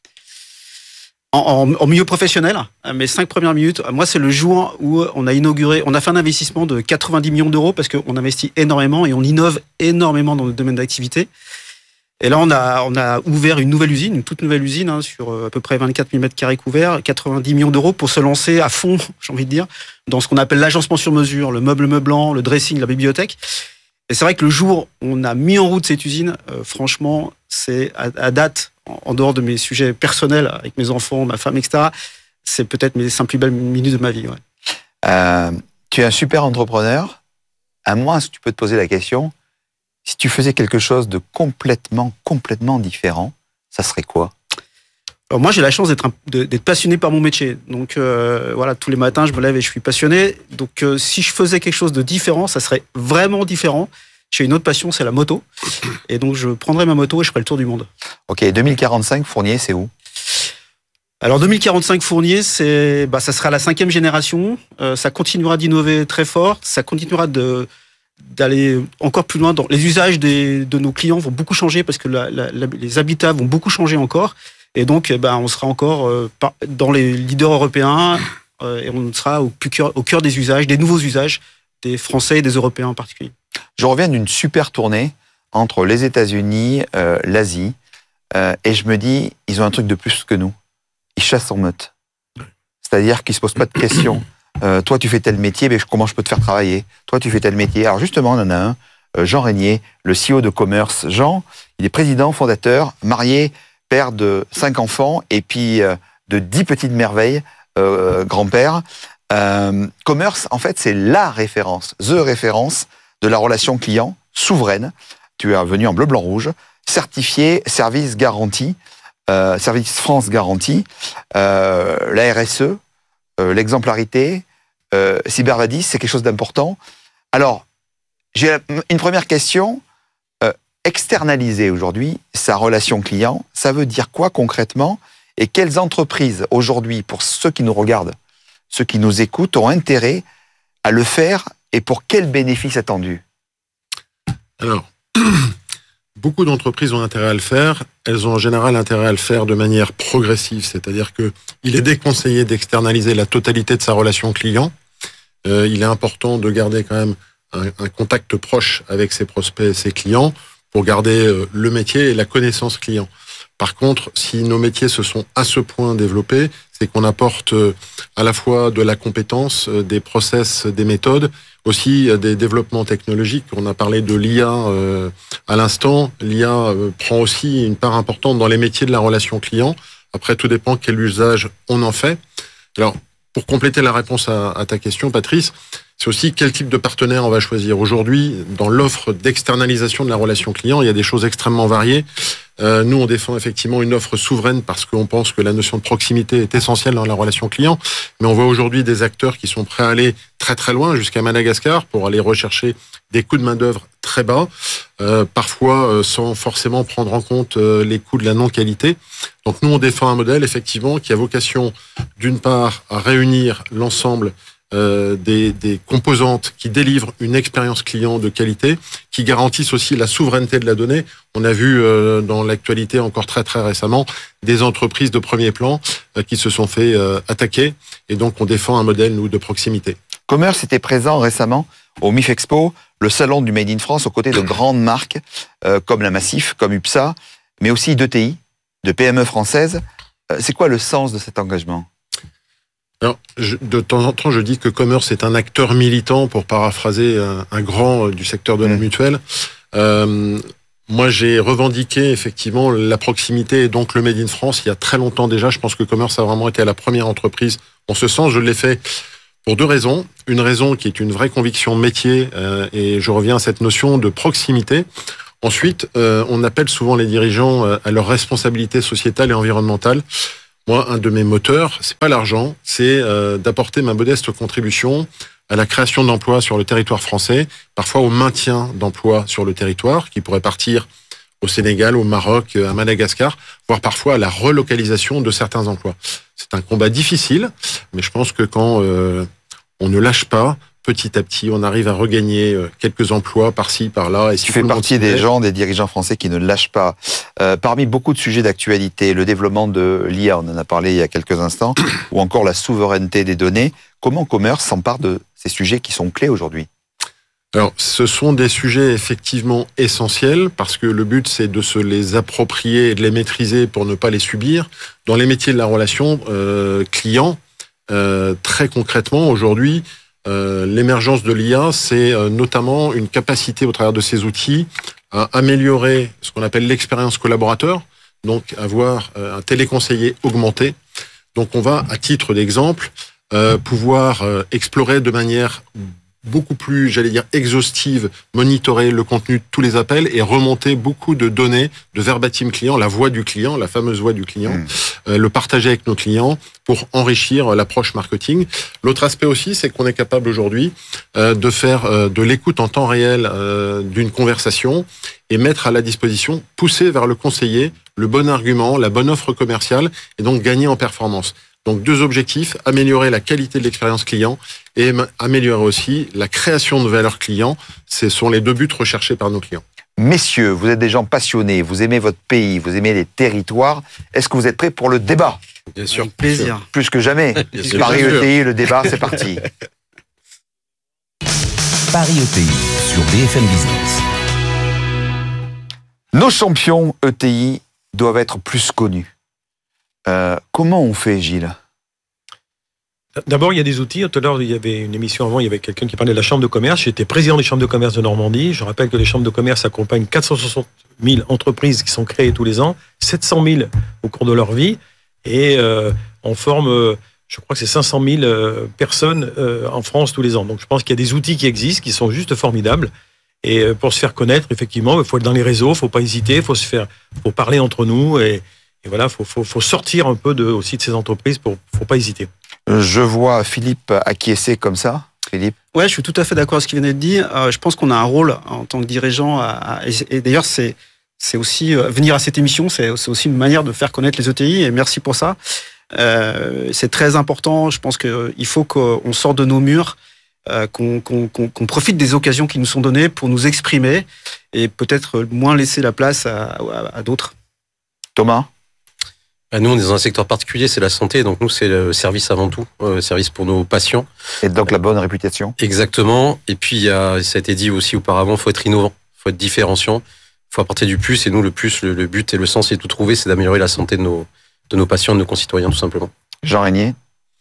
En milieu professionnel, mes 5 premières minutes, moi, c'est le jour où on a fait un investissement de 90 millions d'euros parce qu'on investit énormément et on innove énormément dans notre domaine d'activité. Et là, on a ouvert une nouvelle usine, une toute nouvelle usine, sur à peu près 24 000 m² couverts, 90 millions d'euros pour se lancer à fond, j'ai envie de dire, dans ce qu'on appelle l'agencement sur mesure, le meuble meublant, le dressing, la bibliothèque. Et c'est vrai que le jour où on a mis en route cette usine, franchement, c'est à date, en dehors de mes sujets personnels avec mes enfants, ma femme, etc., c'est peut-être mes 5 plus belles minutes de ma vie. Ouais. Tu es un super entrepreneur. À moi, si tu peux te poser la question, si tu faisais quelque chose de complètement différent, ça serait quoi ? Alors moi, j'ai la chance d'être passionné par mon métier. Donc voilà, tous les matins, je me lève et je suis passionné. Donc si je faisais quelque chose de différent, ça serait vraiment différent. J'ai une autre passion, c'est la moto. Et donc, je prendrai ma moto et je ferai le tour du monde. Ok, 2045, Fournier, c'est où ? Alors, 2045, Fournier, ça sera la 5e génération. Ça continuera d'innover très fort. Ça continuera d'aller encore plus loin. Les usages de nos clients vont beaucoup changer parce que les habitats vont beaucoup changer encore. Et donc, on sera encore dans les leaders européens et on sera au cœur des usages, des nouveaux usages des Français et des Européens en particulier. Je reviens d'une super tournée entre les États-Unis, l'Asie, et je me dis, ils ont un truc de plus que nous. Ils chassent en meute. C'est-à-dire qu'ils se posent pas de questions. Toi, tu fais tel métier, mais comment je peux te faire travailler ? Toi, tu fais tel métier. Alors justement, on en a un, Jean Régnier, le CEO de Commerce. Jean, il est président, fondateur, marié, père de 5 enfants, et puis de 10 petites merveilles, grand-père. Commerce, en fait, c'est la référence, the référence de la relation client souveraine. Tu es venu en bleu, blanc, rouge, certifié, service garanti, service France garantie, la RSE, l'exemplarité, Cybervadis, c'est quelque chose d'important. Alors, j'ai une première question. Externaliser aujourd'hui sa relation client, ça veut dire quoi concrètement ? Et quelles entreprises aujourd'hui, pour ceux qui nous regardent, ceux qui nous écoutent, ont intérêt à le faire et pour quels bénéfices attendus ? Alors, beaucoup d'entreprises ont intérêt à le faire. Elles ont en général intérêt à le faire de manière progressive, c'est-à-dire qu'il est déconseillé d'externaliser la totalité de sa relation client. Il est important de garder quand même un contact proche avec ses prospects et ses clients pour garder le métier et la connaissance client. Par contre, si nos métiers se sont à ce point développés, c'est qu'on apporte à la fois de la compétence, des process, des méthodes, aussi des développements technologiques. On a parlé de l'IA à l'instant. L'IA prend aussi une part importante dans les métiers de la relation client. Après, tout dépend quel usage on en fait. Alors, pour compléter la réponse à ta question, Patrice, c'est aussi quel type de partenaire on va choisir. Aujourd'hui, dans l'offre d'externalisation de la relation client, il y a des choses extrêmement variées. Nous, on défend effectivement une offre souveraine parce qu'on pense que la notion de proximité est essentielle dans la relation client. Mais on voit aujourd'hui des acteurs qui sont prêts à aller très très loin, jusqu'à Madagascar, pour aller rechercher des coûts de main-d'œuvre très bas, parfois sans forcément prendre en compte les coûts de la non-qualité. Donc nous, on défend un modèle effectivement qui a vocation, d'une part, à réunir l'ensemble des composantes qui délivrent une expérience client de qualité, qui garantissent aussi la souveraineté de la donnée. On a vu dans l'actualité encore très très récemment des entreprises de premier plan qui se sont fait attaquer, et donc on défend un modèle, nous, de proximité. Commerce était présent récemment au MIF Expo, le salon du Made in France, aux côtés de grandes marques comme la Massif, comme UPSA, mais aussi d'ETI, de PME françaises. C'est quoi le sens de cet engagement ? Alors, de temps en temps, je dis que Commerce est un acteur militant, pour paraphraser un grand du secteur de la mutuelle. Moi, j'ai revendiqué effectivement la proximité et donc le Made in France il y a très longtemps déjà. Je pense que Commerce a vraiment été la première entreprise en ce sens. Je l'ai fait pour deux raisons. Une raison qui est une vraie conviction métier, et je reviens à cette notion de proximité. Ensuite, on appelle souvent les dirigeants à leur responsabilité sociétale et environnementale. Moi, un de mes moteurs, c'est pas l'argent, c'est d'apporter ma modeste contribution à la création d'emplois sur le territoire français, parfois au maintien d'emplois sur le territoire, qui pourraient partir au Sénégal, au Maroc, à Madagascar, voire parfois à la relocalisation de certains emplois. C'est un combat difficile, mais je pense que quand on ne lâche pas, petit à petit, on arrive à regagner quelques emplois par-ci, par-là. Et si tu fais partie des gens, des dirigeants français qui ne lâchent pas. Parmi beaucoup de sujets d'actualité, le développement de l'IA, on en a parlé il y a quelques instants, ou encore la souveraineté des données, comment Commerce s'empare de ces sujets qui sont clés aujourd'hui ? Alors, ce sont des sujets effectivement essentiels, parce que le but, c'est de se les approprier et de les maîtriser pour ne pas les subir. Dans les métiers de la relation client, très concrètement, aujourd'hui, l'émergence de l'IA, c'est notamment une capacité au travers de ces outils à améliorer ce qu'on appelle l'expérience collaborateur, donc avoir un téléconseiller augmenté. Donc on va, à titre d'exemple, pouvoir explorer de manière beaucoup plus, j'allais dire, exhaustive, monitorer le contenu de tous les appels et remonter beaucoup de données de verbatim client, la voix du client, la fameuse voix du client, le partager avec nos clients pour enrichir l'approche marketing. L'autre aspect aussi, c'est qu'on est capable aujourd'hui de faire de l'écoute en temps réel d'une conversation et mettre à la disposition, pousser vers le conseiller le bon argument, la bonne offre commerciale et donc gagner en performance. Donc deux objectifs, améliorer la qualité de l'expérience client et améliorer aussi la création de valeur client. Ce sont les deux buts recherchés par nos clients. Messieurs, vous êtes des gens passionnés, vous aimez votre pays, vous aimez les territoires. Est-ce que vous êtes prêts pour le débat ? Bien sûr. Avec plaisir. Plus que jamais. Paris ETI, le débat, c'est parti. Paris ETI sur BFM Business. Nos champions ETI doivent être plus connus. Comment on fait, Gilles ? D'abord, il y a des outils. Tout à l'heure, il y avait une émission avant, il y avait quelqu'un qui parlait de la Chambre de commerce. J'étais président des chambres de commerce de Normandie. Je rappelle que les chambres de commerce accompagnent 460 000 entreprises qui sont créées tous les ans, 700 000 au cours de leur vie. Et on forme, je crois que c'est 500 000 personnes en France tous les ans. Donc je pense qu'il y a des outils qui existent, qui sont juste formidables. Et pour se faire connaître, effectivement, il faut être dans les réseaux, il ne faut pas hésiter, il faut parler entre nous. Et voilà, faut sortir un peu aussi de ces entreprises, faut pas hésiter. Je vois Philippe acquiescer comme ça. Philippe ? Ouais, je suis tout à fait d'accord avec ce qu'il venait de dire. Je pense qu'on a un rôle en tant que dirigeant. Et d'ailleurs, c'est aussi venir à cette émission, c'est aussi une manière de faire connaître les ETI. Et merci pour ça. C'est très important. Je pense qu'il faut qu'on sorte de nos murs, qu'on profite des occasions qui nous sont données pour nous exprimer et peut-être moins laisser la place à d'autres. Thomas ? Nous, on est dans un secteur particulier, c'est la santé. Donc nous, c'est le service avant tout, service pour nos patients. Et donc la bonne réputation. Exactement. Et puis, ça a été dit aussi auparavant, il faut être innovant, il faut être différenciant, il faut apporter du plus. Et nous, le plus, le but et le sens, c'est tout trouver, c'est d'améliorer la santé de nos patients, de nos concitoyens, tout simplement. Jean Régnier ?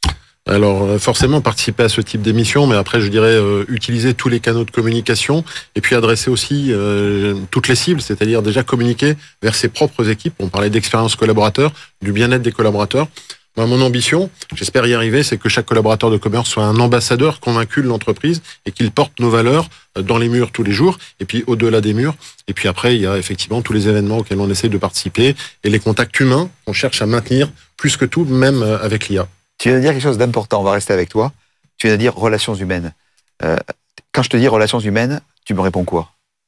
Alors forcément participer à ce type d'émission, mais après je dirais utiliser tous les canaux de communication et puis adresser aussi toutes les cibles, c'est-à-dire déjà communiquer vers ses propres équipes. On parlait d'expérience collaborateur, du bien-être des collaborateurs. Moi, mon ambition, j'espère y arriver, c'est que chaque collaborateur de commerce soit un ambassadeur convaincu de l'entreprise et qu'il porte nos valeurs dans les murs tous les jours et puis au-delà des murs. Et puis après, il y a effectivement tous les événements auxquels on essaie de participer et les contacts humains qu'on cherche à maintenir plus que tout, même avec l'IA. Tu viens de dire quelque chose d'important, on va rester avec toi. Tu viens de dire relations humaines. Quand je te dis relations humaines, tu me réponds quoi ?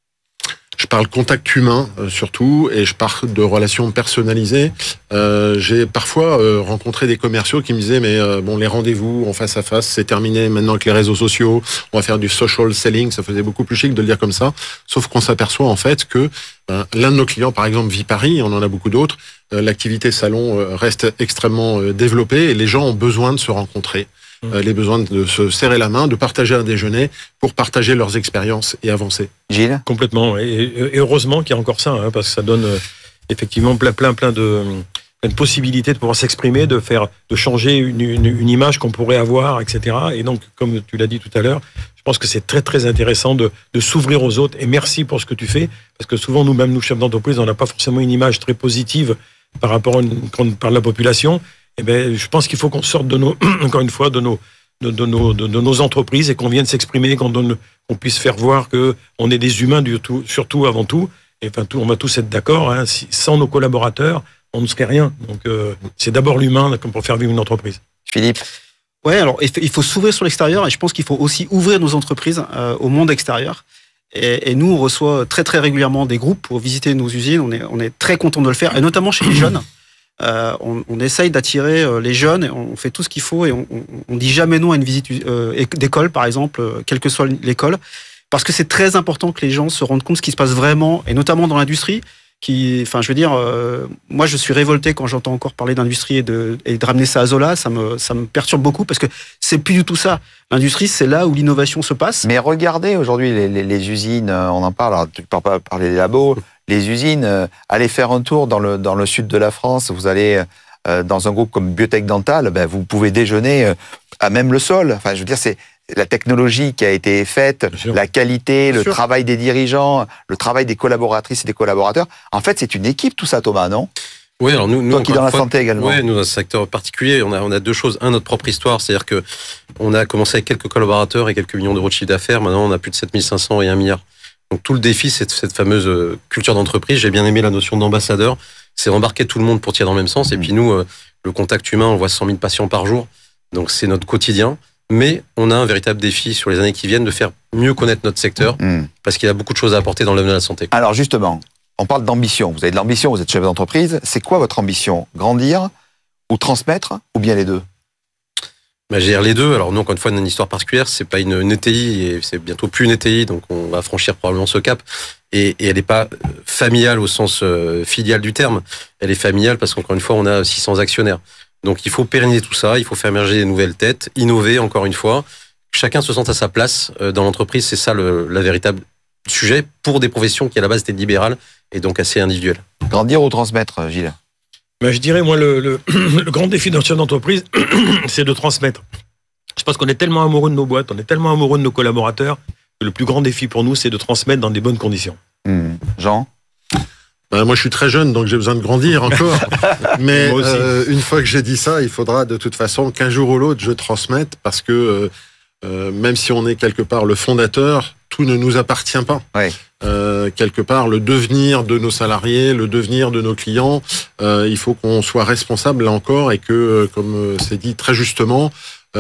Je parle contact humain surtout, et je parle de relations personnalisées. J'ai parfois rencontré des commerciaux qui me disaient mais bon, les rendez-vous en face à face, c'est terminé maintenant avec les réseaux sociaux. On va faire du social selling. Ça faisait beaucoup plus chic de le dire comme ça. Sauf qu'on s'aperçoit en fait que l'un de nos clients, par exemple Viparis, on en a beaucoup d'autres. L'activité salon reste extrêmement développée et les gens ont besoin de se rencontrer. Les besoins de se serrer la main, de partager un déjeuner pour partager leurs expériences et avancer. Gilles ? Complètement. Et heureusement qu'il y a encore ça, parce que ça donne effectivement plein de possibilités de pouvoir s'exprimer, de changer une image qu'on pourrait avoir, etc. Et donc, comme tu l'as dit tout à l'heure, je pense que c'est très très intéressant de s'ouvrir aux autres. Et merci pour ce que tu fais, parce que souvent nous-mêmes, nous chefs d'entreprise, on n'a pas forcément une image très positive par rapport quand on parle de la population. Eh ben, je pense qu'il faut qu'on sorte encore une fois, de nos entreprises et qu'on vienne s'exprimer, qu'on puisse faire voir que on est des humains surtout avant tout. Et enfin, on va tous être d'accord. Sans nos collaborateurs, on ne serait rien. Donc, c'est d'abord l'humain pour faire vivre une entreprise. Philippe ? Ouais, alors il faut s'ouvrir sur l'extérieur et je pense qu'il faut aussi ouvrir nos entreprises au monde extérieur. Et nous, on reçoit très très régulièrement des groupes pour visiter nos usines. On est très content de le faire, et notamment chez les jeunes. On essaye d'attirer les jeunes, et on fait tout ce qu'il faut, et on dit jamais non à une visite d'école, par exemple, quelle que soit l'école, parce que c'est très important que les gens se rendent compte de ce qui se passe vraiment, et notamment dans l'industrie. Moi, je suis révolté quand j'entends encore parler d'industrie et de ramener ça à Zola. Ça me perturbe beaucoup parce que c'est plus du tout ça. L'industrie, c'est là où l'innovation se passe. Mais regardez aujourd'hui les usines, on en parle. Alors, tu ne peux pas parler des labos. Les usines, allez faire un tour dans le sud de la France. Vous allez dans un groupe comme Biotech Dental, vous pouvez déjeuner à même le sol. Enfin, je veux dire, c'est la technologie qui a été faite, la qualité, le travail des dirigeants, le travail des collaboratrices et des collaborateurs. En fait, c'est une équipe tout ça, Thomas, non ? Oui, alors nous toi qui dans la santé également. Oui, nous dans un secteur particulier, on a deux choses. Notre propre histoire, c'est-à-dire que on a commencé avec quelques collaborateurs et quelques millions d'euros de chiffre d'affaires. Maintenant, on a plus de 7500 et 1 milliard. Donc tout le défi, c'est cette fameuse culture d'entreprise. J'ai bien aimé la notion d'ambassadeur. C'est embarquer tout le monde pour tirer dans le même sens. Et puis nous, le contact humain, on voit 100 000 patients par jour. Donc c'est notre quotidien. Mais on a un véritable défi sur les années qui viennent de faire mieux connaître notre secteur, parce qu'il y a beaucoup de choses à apporter dans le domaine de la santé. Alors justement, on parle d'ambition. Vous avez de l'ambition, vous êtes chef d'entreprise. C'est quoi votre ambition ? Grandir ou transmettre, ou bien les deux ? Gérer les deux. Alors nous, encore une fois, on a une histoire particulière. C'est pas une ETI, et c'est bientôt plus une ETI, donc on va franchir probablement ce cap. Et elle n'est pas familiale au sens filial du terme. Elle est familiale parce qu'encore une fois, on a 600 actionnaires. Donc il faut pérenniser tout ça, il faut faire émerger des nouvelles têtes, innover encore une fois. Chacun se sente à sa place dans l'entreprise, c'est ça la véritable sujet pour des professions qui à la base étaient libérales et donc assez individuelles. Grandir ou transmettre, Gilles ? Je dirais, moi, le grand défi d'un chef d'entreprise, c'est de transmettre. Je pense qu'on est tellement amoureux de nos boîtes, on est tellement amoureux de nos collaborateurs, que le plus grand défi pour nous, c'est de transmettre dans des bonnes conditions. Jean ? Moi, je suis très jeune, donc j'ai besoin de grandir encore. Mais une fois que j'ai dit ça, il faudra de toute façon qu'un jour ou l'autre, je transmette, parce que même si on est quelque part le fondateur, tout ne nous appartient pas. Ouais. Quelque part, le devenir de nos salariés, le devenir de nos clients, il faut qu'on soit responsable là encore, et que, comme c'est dit très justement,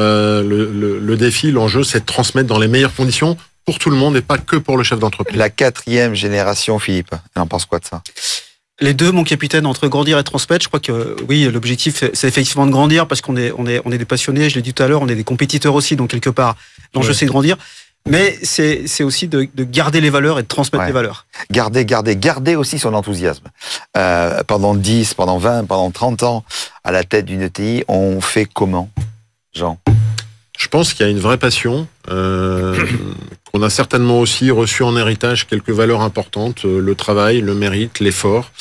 le défi, l'enjeu, c'est de transmettre dans les meilleures conditions pour tout le monde et pas que pour le chef d'entreprise. La 4e génération, Philippe, on pense quoi de ça ? Les deux, mon capitaine, entre grandir et transmettre, je crois que oui, l'objectif, c'est effectivement de grandir, parce qu'on est des passionnés, je l'ai dit tout à l'heure, on est des compétiteurs aussi, donc quelque part, l'enjeu, c'est de grandir. Mais c'est aussi de garder les valeurs et de transmettre les valeurs. Garder aussi son enthousiasme. Pendant 10, pendant 20, pendant 30 ans, à la tête d'une ETI, on fait comment, Jean ? Je pense qu'il y a une vraie passion, qu'on a certainement aussi reçu en héritage quelques valeurs importantes, le travail, le mérite, l'effort,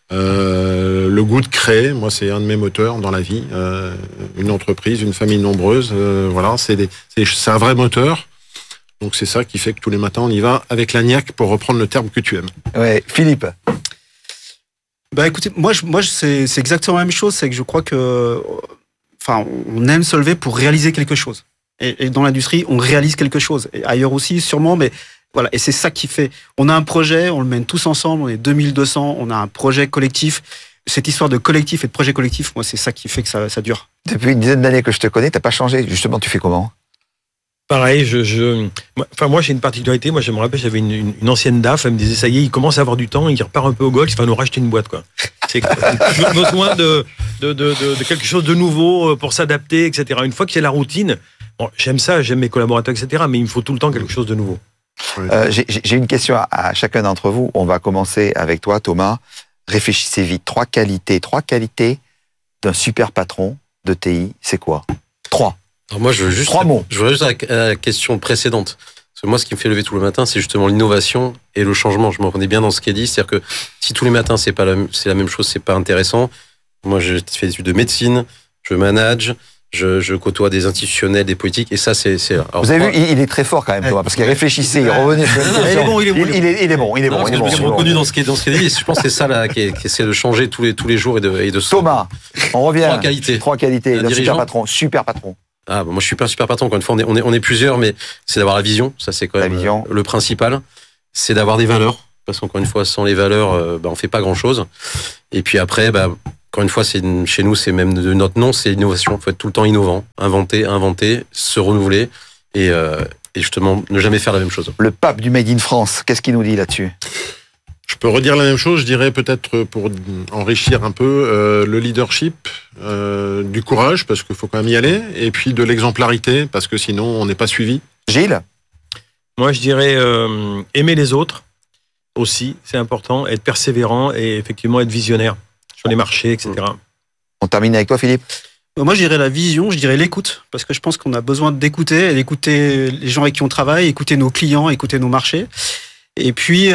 le goût de créer. Moi, c'est un de mes moteurs dans la vie. Une entreprise, une famille nombreuse, voilà, c'est un vrai moteur. Donc c'est ça qui fait que tous les matins, on y va avec la niaque, pour reprendre le terme que tu aimes. Ouais, Philippe. Écoutez, moi c'est exactement la même chose, c'est que je crois que, on aime se lever pour réaliser quelque chose. Et dans l'industrie, on réalise quelque chose. Et ailleurs aussi, sûrement, mais voilà. Et c'est ça qui fait. On a un projet, on le mène tous ensemble, on est 2200, on a un projet collectif. Cette histoire de collectif et de projet collectif, moi, c'est ça qui fait que ça dure. Depuis une dizaine d'années que je te connais, t'as pas changé. Justement, tu fais comment ? Pareil, moi j'ai une particularité. Moi je me rappelle, j'avais une ancienne DAF, elle me disait ça y est, il commence à avoir du temps, il repart un peu au golf, il va nous racheter une boîte quoi. C'est toujours besoin de quelque chose de nouveau pour s'adapter, etc. Une fois qu'il y a la routine, bon, j'aime ça, j'aime mes collaborateurs, etc. Mais il me faut tout le temps quelque chose de nouveau. J'ai une question à chacun d'entre vous. On va commencer avec toi, Thomas. Réfléchissez vite. Trois qualités d'un super patron de TI, c'est quoi? 3. Alors moi, je veux juste à la question précédente. Parce que moi, ce qui me fait lever tout le matin, c'est justement l'innovation et le changement. Je me reconnais bien dans ce qu'elle dit. C'est-à-dire que si tous les matins, c'est la même chose, c'est pas intéressant. Moi, je fais des études de médecine, je manage, je côtoie des institutionnels, des politiques, et ça, c'est là. Alors, vous avez vu, il est très fort quand même, Thomas, parce qu'il réfléchissait, il revenait sur il est bon. Je me suis reconnu dans ce qu'il dit, et je pense que c'est ça là, qui essaie de changer tous les jours et de Thomas, on revient. 3 qualités. D'un super patron. Ah, moi, je suis pas un super patron. Encore une fois, on est plusieurs, mais c'est d'avoir la vision. Ça, c'est quand même le principal. C'est d'avoir des valeurs. Parce qu'encore une fois, sans les valeurs, on fait pas grand chose. Et puis après, encore une fois, chez nous, c'est même de notre nom, c'est l'innovation. Il faut être tout le temps innovant, inventer, se renouveler et justement ne jamais faire la même chose. Le pape du Made in France, qu'est-ce qu'il nous dit là-dessus? Je peux redire la même chose, je dirais peut-être pour enrichir un peu le leadership, du courage, parce qu'il faut quand même y aller, et puis de l'exemplarité, parce que sinon on n'est pas suivi. Gilles? Moi je dirais aimer les autres aussi, c'est important, être persévérant et effectivement être visionnaire sur les marchés, etc. On termine avec toi, Philippe? Moi, je dirais la vision, je dirais l'écoute, parce que je pense qu'on a besoin d'écouter les gens avec qui on travaille, écouter nos clients, écouter nos marchés. Et puis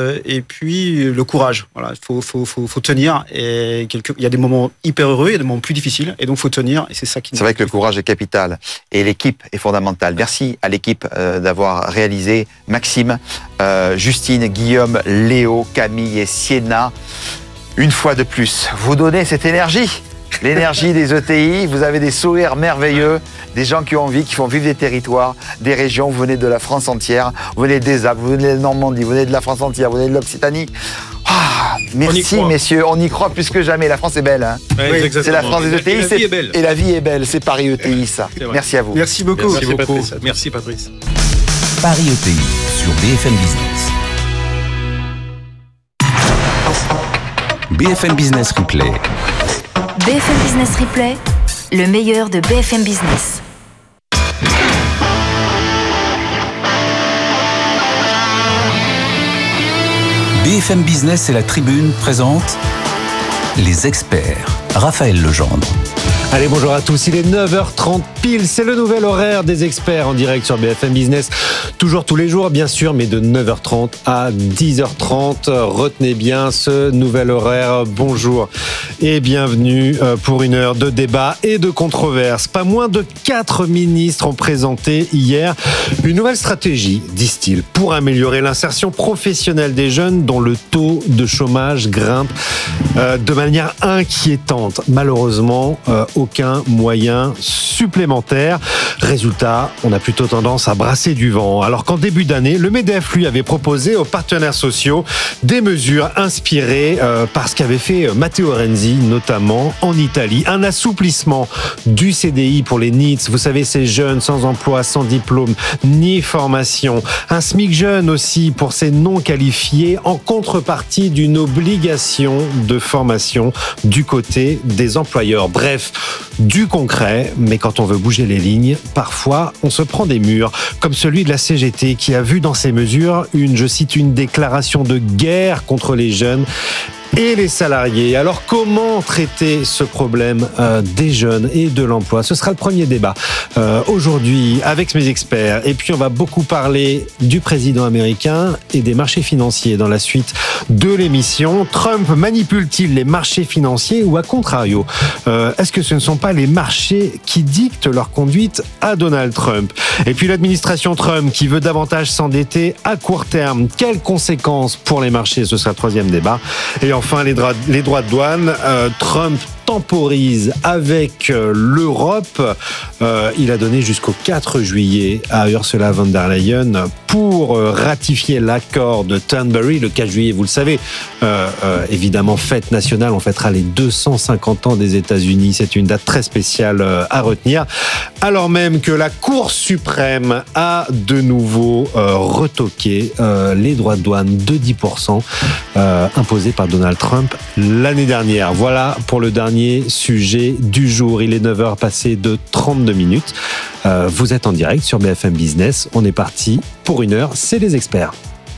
le courage. Voilà, faut tenir. Et il y a des moments hyper heureux, il y a des moments plus difficiles, et donc faut tenir. Et c'est ça qui. C'est vrai que le courage est capital et l'équipe est fondamentale. Merci à l'équipe d'avoir réalisé. Maxime, Justine, Guillaume, Léo, Camille et Sienna. Une fois de plus, vous donnez cette énergie. L'énergie des ETI, vous avez des sourires merveilleux, des gens qui ont envie, qui font vivre des territoires, des régions, vous venez de la France entière, vous venez des Alpes, vous venez de Normandie, vous venez de la France entière, vous venez de l'Occitanie. Merci messieurs, on y croit plus que jamais, la France est belle. Hein. Oui, c'est la France des ETI, et la vie est belle. Et la vie est belle, c'est Paris ETI ça. Merci à vous. Merci beaucoup. Merci Patrice. Paris ETI sur BFM Business. BFM Business Replay. BFM Business Replay, le meilleur de BFM Business. BFM Business et la Tribune présentent les experts. Raphaël Legendre. Allez, bonjour à tous, il est 9h30 pile, c'est le nouvel horaire des experts en direct sur BFM Business, toujours tous les jours bien sûr, mais de 9h30 à 10h30, retenez bien ce nouvel horaire. Bonjour et bienvenue pour une heure de débat et de controverse. Pas moins de 4 ministres ont présenté hier une nouvelle stratégie, disent-ils, pour améliorer l'insertion professionnelle des jeunes dont le taux de chômage grimpe de manière inquiétante. Malheureusement, aucun moyen supplémentaire. Résultat, on a plutôt tendance à brasser du vent. Alors qu'en début d'année, le MEDEF, lui, avait proposé aux partenaires sociaux des mesures inspirées par ce qu'avait fait Matteo Renzi, notamment en Italie. Un assouplissement du CDI pour les NEETs, vous savez, ces jeunes sans emploi, sans diplôme, ni formation. Un SMIC jeune aussi pour ces non qualifiés, en contrepartie d'une obligation de formation du côté des employeurs. Bref, du concret, mais quand on veut bouger les lignes, parfois on se prend des murs, comme celui de la CGT qui a vu dans ces mesures je cite, une déclaration de guerre contre les jeunes et les salariés. Alors comment traiter ce problème des jeunes et de l'emploi? Ce sera le premier débat aujourd'hui avec mes experts. Et puis on va beaucoup parler du président américain et des marchés financiers dans la suite de l'émission. Trump manipule-t-il les marchés financiers ou à contrario, est-ce que ce ne sont pas les marchés qui dictent leur conduite à Donald Trump? Et puis l'administration Trump qui veut davantage s'endetter à court terme. Quelles conséquences pour les marchés? Ce sera le troisième débat. Et enfin, les droits de douane. Trump temporise avec l'Europe. Il a donné jusqu'au 4 juillet à Ursula von der Leyen pour ratifier l'accord de Turnberry. Le 4 juillet, vous le savez, évidemment, fête nationale. On fêtera les 250 ans des États-Unis. C'est une date très spéciale à retenir. Alors même que la Cour suprême a de nouveau retoqué les droits de douane de 10% imposés par Donald Trump l'année dernière. Voilà pour le dernier sujet du jour. Il est 9h passé de 32 minutes. Vous êtes en direct sur BFM Business. On est parti pour 1 heure. C'est les experts.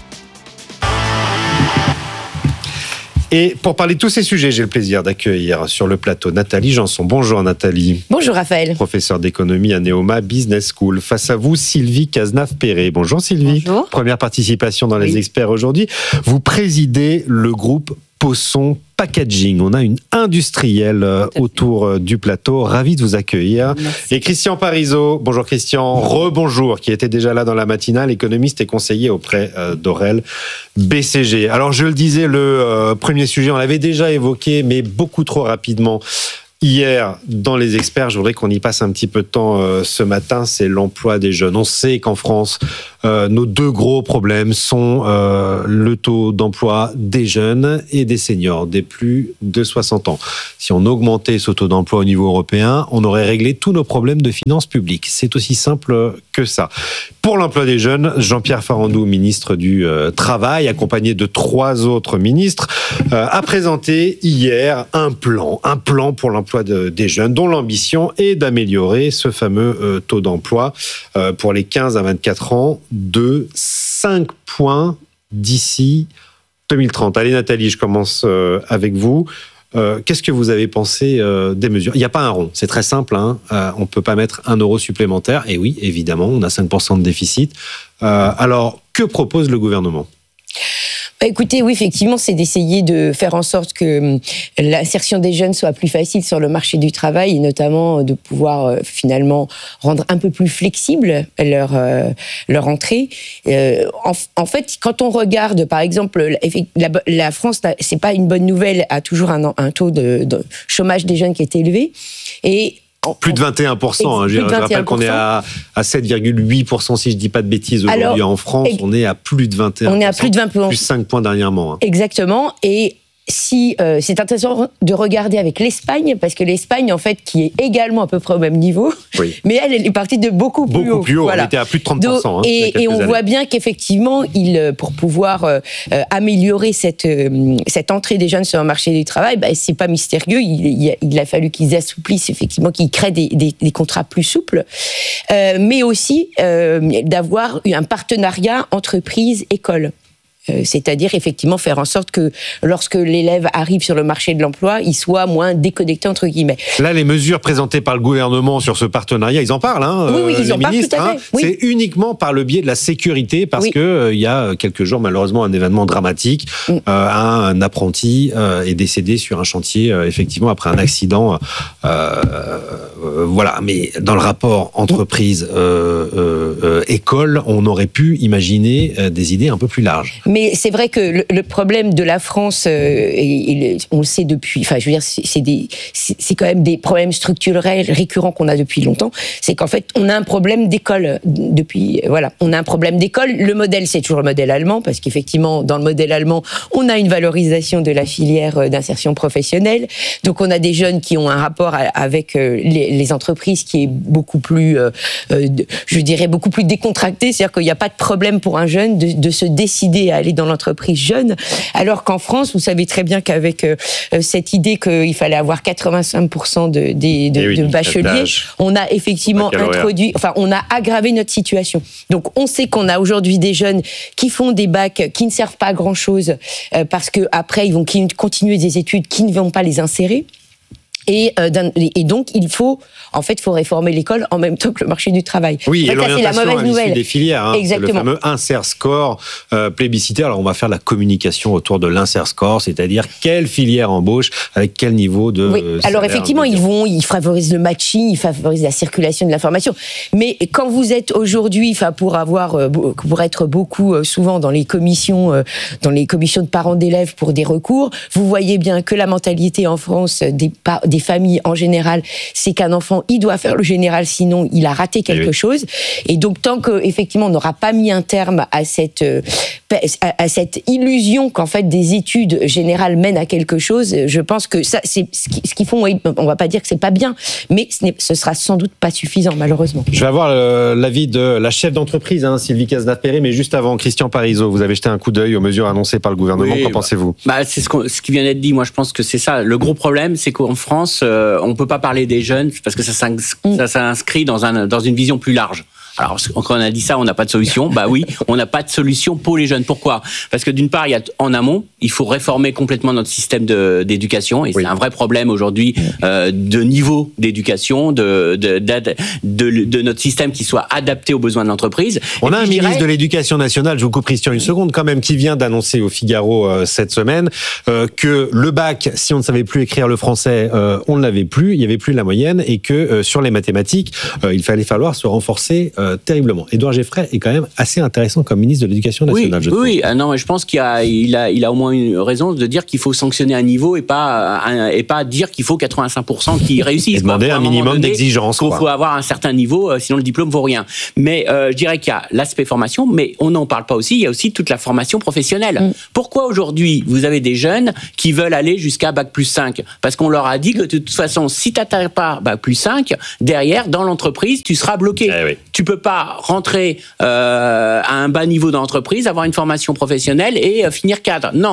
Et pour parler de tous ces sujets, j'ai le plaisir d'accueillir sur le plateau Nathalie Janson. Bonjour Nathalie. Bonjour Raphaël. Professeur d'économie à Neoma Business School. Face à vous, Sylvie Cazenave-Perret. Bonjour Sylvie. Bonjour. Première participation dans les experts aujourd'hui. Vous présidez le groupe Posson Packaging. On a une industrielle autour du plateau. Ravi de vous accueillir. Merci. Et Christian Parizeau. Bonjour Christian. Rebonjour, qui était déjà là dans la matinale, économiste et conseiller auprès d'Aurel BCG. Alors je le disais, le premier sujet, on l'avait déjà évoqué, mais beaucoup trop rapidement. Hier, dans les experts, je voudrais qu'on y passe un petit peu de temps ce matin, c'est l'emploi des jeunes. On sait qu'en France, nos deux gros problèmes sont le taux d'emploi des jeunes et des seniors, des plus de 60 ans. Si on augmentait ce taux d'emploi au niveau européen, on aurait réglé tous nos problèmes de finances publiques. C'est aussi simple que ça. Pour l'emploi des jeunes, Jean-Pierre Farandou, ministre du Travail, accompagné de 3 autres ministres, a présenté hier un plan pour l'emploi des jeunes, dont l'ambition est d'améliorer ce fameux taux d'emploi pour les 15 à 24 ans de 5 points d'ici 2030. Allez Nathalie, je commence avec vous. Qu'est-ce que vous avez pensé des mesures ? Il n'y a pas un rond, c'est très simple. On ne peut pas mettre 1 euro supplémentaire. Et oui, évidemment, on a 5% de déficit. Alors, que propose le gouvernement ? Écoutez, oui, effectivement, c'est d'essayer de faire en sorte que l'insertion des jeunes soit plus facile sur le marché du travail, et notamment de pouvoir finalement rendre un peu plus flexible leur entrée. En fait, quand on regarde, par exemple, la France, c'est pas une bonne nouvelle, a toujours un taux de chômage des jeunes qui est élevé. Et plus de 21%. Je rappelle qu'on est à 7,8%, si je ne dis pas de bêtises, aujourd'hui en France. On est à plus de 21%. On est à plus de 20%. Plus 5 points dernièrement. Exactement. Et si c'est intéressant de regarder avec l'Espagne, parce que l'Espagne, en fait, qui est également à peu près au même niveau, oui. Mais elle est partie de beaucoup plus haut. Voilà. On était à plus de 30%. Et on voit bien qu'effectivement, pour pouvoir améliorer cette entrée des jeunes sur le marché du travail, c'est pas mystérieux. Il a fallu qu'ils assouplissent, effectivement, qu'ils créent des contrats plus souples, mais aussi d'avoir un partenariat entreprise-école. C'est-à-dire effectivement faire en sorte que lorsque l'élève arrive sur le marché de l'emploi, il soit moins déconnecté entre guillemets. Là, les mesures présentées par le gouvernement sur ce partenariat, ils en parlent, oui, ils en parlent tout à fait. Oui. C'est uniquement par le biais de la sécurité, parce que il y a quelques jours, malheureusement, un événement dramatique. Un apprenti est décédé sur un chantier, effectivement, après un accident. Voilà, mais dans le rapport entreprise-école, on aurait pu imaginer des idées un peu plus larges. Mais c'est vrai que le problème de la France, on le sait depuis, enfin, je veux dire, c'est quand même des problèmes structurels récurrents qu'on a depuis longtemps. C'est qu'en fait, on a un problème d'école depuis, voilà, on a un problème d'école. Le modèle, c'est toujours le modèle allemand, parce qu'effectivement, dans le modèle allemand, on a une valorisation de la filière d'insertion professionnelle. Donc, on a des jeunes qui ont un rapport avec les entreprises qui est beaucoup plus, je dirais, beaucoup plus décontracté. C'est-à-dire qu'il n'y a pas de problème pour un jeune de se décider à aller dans l'entreprise jeune, alors qu'en France, vous savez très bien qu'avec cette idée qu'il fallait avoir 85% de bacheliers, on a effectivement on a aggravé notre situation. Donc on sait qu'on a aujourd'hui des jeunes qui font des bacs qui ne servent pas à grand-chose parce qu'après ils vont continuer des études qui ne vont pas les insérer. Et donc, il faut réformer l'école en même temps que le marché du travail. Oui, et c'est la mauvaise nouvelle. Des filières, Exactement. C'est le fameux insert score plébiscité. Alors, on va faire la communication autour de l'insert score, c'est-à-dire quelle filière embauche avec quel niveau de. Oui. Alors effectivement, ils favorisent le matching, ils favorisent la circulation de l'information. Mais quand vous êtes aujourd'hui, pour être beaucoup souvent dans les commissions de parents d'élèves pour des recours, vous voyez bien que la mentalité en France des des familles en général, c'est qu'un enfant, il doit faire le général, sinon il a raté quelque chose. Et donc, tant qu'effectivement, on n'aura pas mis un terme à cette illusion qu'en fait, des études générales mènent à quelque chose, je pense que ça, c'est ce qu'ils font. On va pas dire que c'est pas bien, mais ce sera sans doute pas suffisant, malheureusement. Je vais avoir l'avis de la chef d'entreprise, Sylvie Cazenave-Perret, mais juste avant, Christian Parizeau, vous avez jeté un coup d'œil aux mesures annoncées par le gouvernement. Qu'en pensez-vous ? C'est ce qui vient d'être dit. Moi, je pense que c'est ça. Le gros problème, c'est qu'en France, on peut pas parler des jeunes parce que ça s'inscrit dans une vision plus large. Alors, quand on a dit ça, on n'a pas de solution. Bah oui, on n'a pas de solution pour les jeunes. Pourquoi ? Parce que d'une part, en amont, il faut réformer complètement notre système d'éducation. Et c'est un vrai problème aujourd'hui de niveau d'éducation, de notre système qui soit adapté aux besoins de l'entreprise. On a un ministre de l'Éducation nationale, je vous coupe Christian une seconde, quand même, qui vient d'annoncer au Figaro cette semaine que le bac, si on ne savait plus écrire le français, on ne l'avait plus, il n'y avait plus la moyenne, et que sur les mathématiques, il fallait falloir se renforcer terriblement. Édouard Geoffrey est quand même assez intéressant comme ministre de l'Éducation nationale. Oui. Non, mais je pense qu'il a au moins une raison de dire qu'il faut sanctionner un niveau et pas dire qu'il faut 85% qui réussissent. Et demander un minimum d'exigence. Il faut avoir un certain niveau, sinon le diplôme vaut rien. Mais je dirais qu'il y a l'aspect formation, mais on n'en parle pas aussi. Il y a aussi toute la formation professionnelle. Pourquoi aujourd'hui vous avez des jeunes qui veulent aller jusqu'à Bac+5 ? Parce qu'on leur a dit que de toute façon, si tu n'atteins pas Bac+5, derrière, dans l'entreprise, tu seras bloqué. Tu peux pas rentrer à un bas niveau d'entreprise, avoir une formation professionnelle et finir cadre. Non.